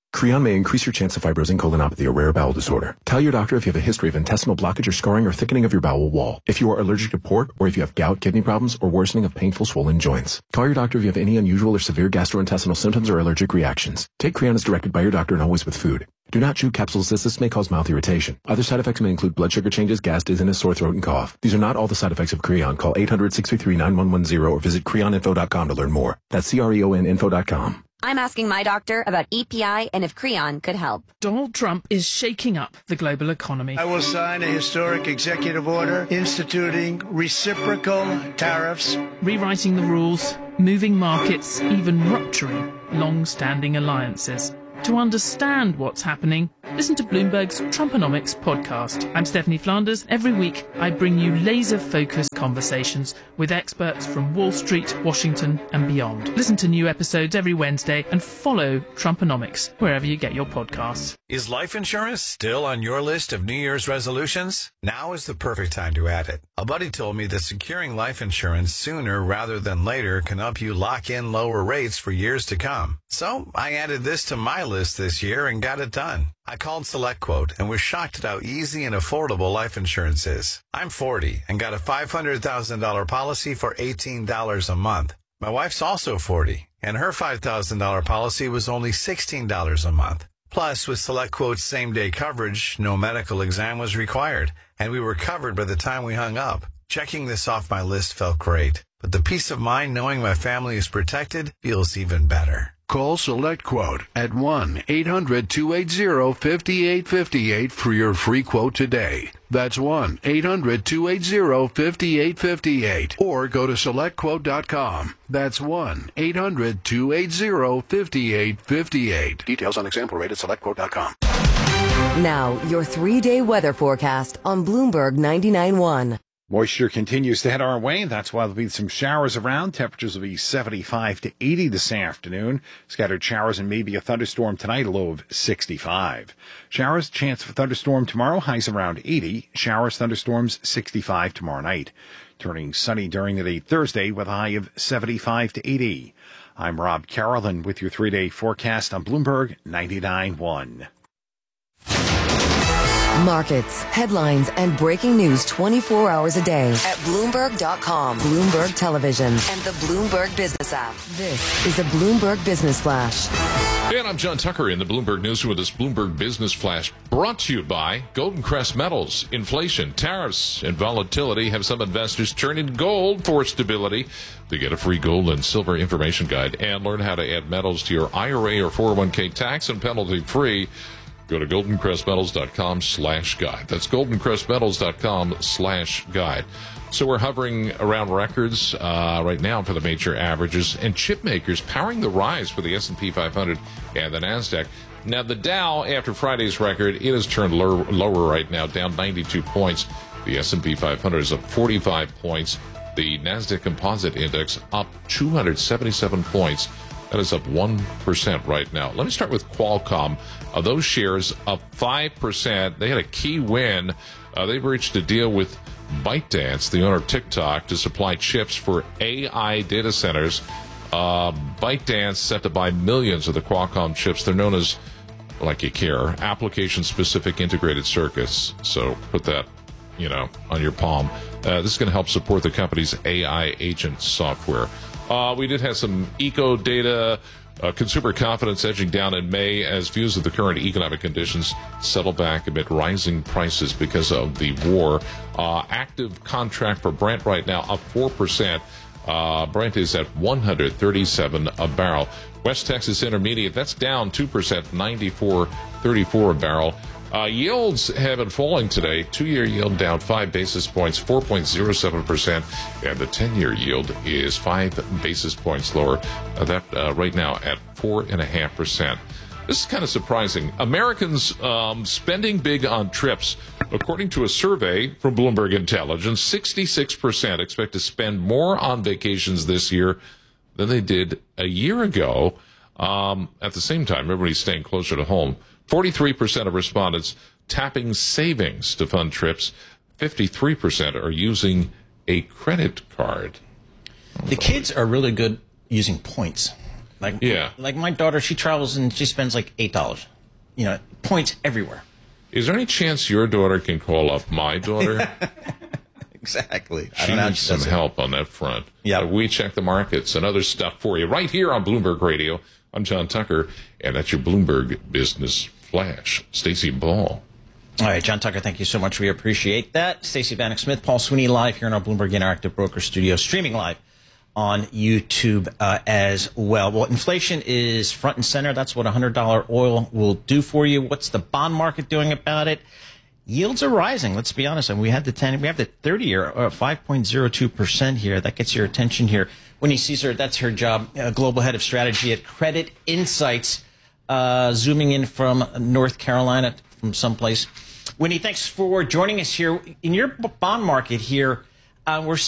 [SPEAKER 2] Creon may increase your chance of fibrosing colonopathy, a rare bowel disorder. Tell your doctor if you have a history of intestinal blockage or scarring or thickening of your bowel wall. If you are allergic to pork, or if you have gout, kidney problems, or worsening of painful swollen joints. Call your doctor if you have any unusual or severe gastrointestinal symptoms or allergic reactions. Take Creon as directed by your doctor and always with food. Do not chew capsules as this may cause mouth irritation. Other side effects may include blood sugar changes, gas, dizziness, sore throat, and cough. These are not all the side effects of Creon. Call 800-633-9110 or visit creoninfo.com to learn more. That's CREONinfo.com.
[SPEAKER 24] I'm asking my doctor about EPI and if Creon could help.
[SPEAKER 6] Donald Trump is shaking up the global economy.
[SPEAKER 9] I will sign a historic executive order instituting reciprocal tariffs,
[SPEAKER 6] rewriting the rules, moving markets, even rupturing long-standing alliances. To understand what's happening, listen to Bloomberg's Trumponomics podcast. I'm Stephanie Flanders. Every week, I bring you laser-focused conversations with experts from Wall Street, Washington, and beyond. Listen to new episodes every Wednesday and follow Trumponomics wherever you get your podcasts.
[SPEAKER 13] Is life insurance still on your list of New Year's resolutions? Now is the perfect time to add it. A buddy told me that securing life insurance sooner rather than later can help you lock in lower rates for years to come. So I added this to my list this year and got it done. I called SelectQuote and was shocked at how easy and affordable life insurance is. I'm 40 and got a $500,000 policy for $18 a month. My wife's also 40 and her $5,000 policy was only $16 a month. Plus, with SelectQuote's same-day coverage, no medical exam was required, and we were covered by the time we hung up. Checking this off my list felt great, but the peace of mind knowing my family is protected feels even better.
[SPEAKER 14] Call SelectQuote at 1-800-280-5858 for your free quote today. That's 1-800-280-5858. Or go to SelectQuote.com. That's 1-800-280-5858. Details on example rate at SelectQuote.com.
[SPEAKER 4] Now, your 3-day weather forecast on Bloomberg 99.1.
[SPEAKER 26] Moisture continues to head our way. That's why there'll be some showers around. Temperatures will be 75 to 80 this afternoon. Scattered showers and maybe a thunderstorm tonight, a low of 65. Showers, chance of a thunderstorm tomorrow, highs around 80. Showers, thunderstorms, 65 tomorrow night. Turning sunny during the day Thursday with a high of 75 to 80. I'm Rob Carolyn with your 3-day forecast on Bloomberg 99.1.
[SPEAKER 4] Markets, headlines, and breaking news 24 hours a day at Bloomberg.com, Bloomberg Television, and the Bloomberg Business app. This is a Bloomberg Business Flash.
[SPEAKER 12] And I'm John Tucker in the Bloomberg Newsroom with this Bloomberg Business Flash, brought to you by Golden Crest Metals. Inflation, tariffs, and volatility have some investors turning to gold for stability. They get a free gold and silver information guide and learn how to add metals to your IRA or 401k tax and penalty free. Go to goldencrestmetals.com/guide. That's goldencrestmetals.com/guide. So we're hovering around records right now for the major averages, and chip makers powering the rise for the S&P 500 and the NASDAQ. Now, the Dow, after Friday's record, it has turned lower right now, down 92 points. The S&P 500 is up 45 points. The NASDAQ Composite Index up 277 points. That is up 1% right now. Let me start with Qualcomm. Those shares up 5%. They had a key win. They've reached a deal with ByteDance, the owner of TikTok, to supply chips for AI data centers. ByteDance set to buy millions of the Qualcomm chips. They're known as, like you care, application-specific integrated circuits. So put that, on your palm. This is going to help support the company's AI agent software. We did have some eco data, consumer confidence edging down in May as views of the current economic conditions settle back amid rising prices because of the war. Active contract for Brent right now up 4%. Brent is at $137 a barrel. West Texas Intermediate, that's down 2%, $94.34 a barrel. Yields have been falling today. 2-year yield down 5 basis points, 4.07%, and the 10-year yield is 5 basis points lower. That right now at 4.5%. This is kind of surprising. Americans spending big on trips. According to a survey from Bloomberg Intelligence, 66% expect to spend more on vacations this year than they did a year ago. At the same time, everybody's staying closer to home. 43% of respondents tapping savings to fund trips. 53% are using a credit card.
[SPEAKER 3] The kids are really good using points. Like my daughter, she travels and she spends like $8. Points everywhere.
[SPEAKER 12] Is there any chance your daughter can call up my daughter?
[SPEAKER 3] Exactly.
[SPEAKER 12] She needs some help on that front.
[SPEAKER 3] Yeah.
[SPEAKER 12] We check the markets and other stuff for you right here on Bloomberg Radio. I'm John Tucker, and that's your Bloomberg Business Flash. Stacey Ball.
[SPEAKER 3] All right, John Tucker, thank you so much. We appreciate that. Stacey Vanek Smith, Paul Sweeney live here in our Bloomberg Interactive Broker Studio, streaming live on YouTube as well. Well, inflation is front and center. That's what $100 oil will do for you. What's the bond market doing about it? Yields are rising. Let's be honest. And we have the 30-year, 5.02% here. That gets your attention here. Winnie Caesar, that's her job, global head of strategy at Credit Insights, zooming in from North Carolina, from someplace. Winnie, thanks for joining us here. In your bond market here, we're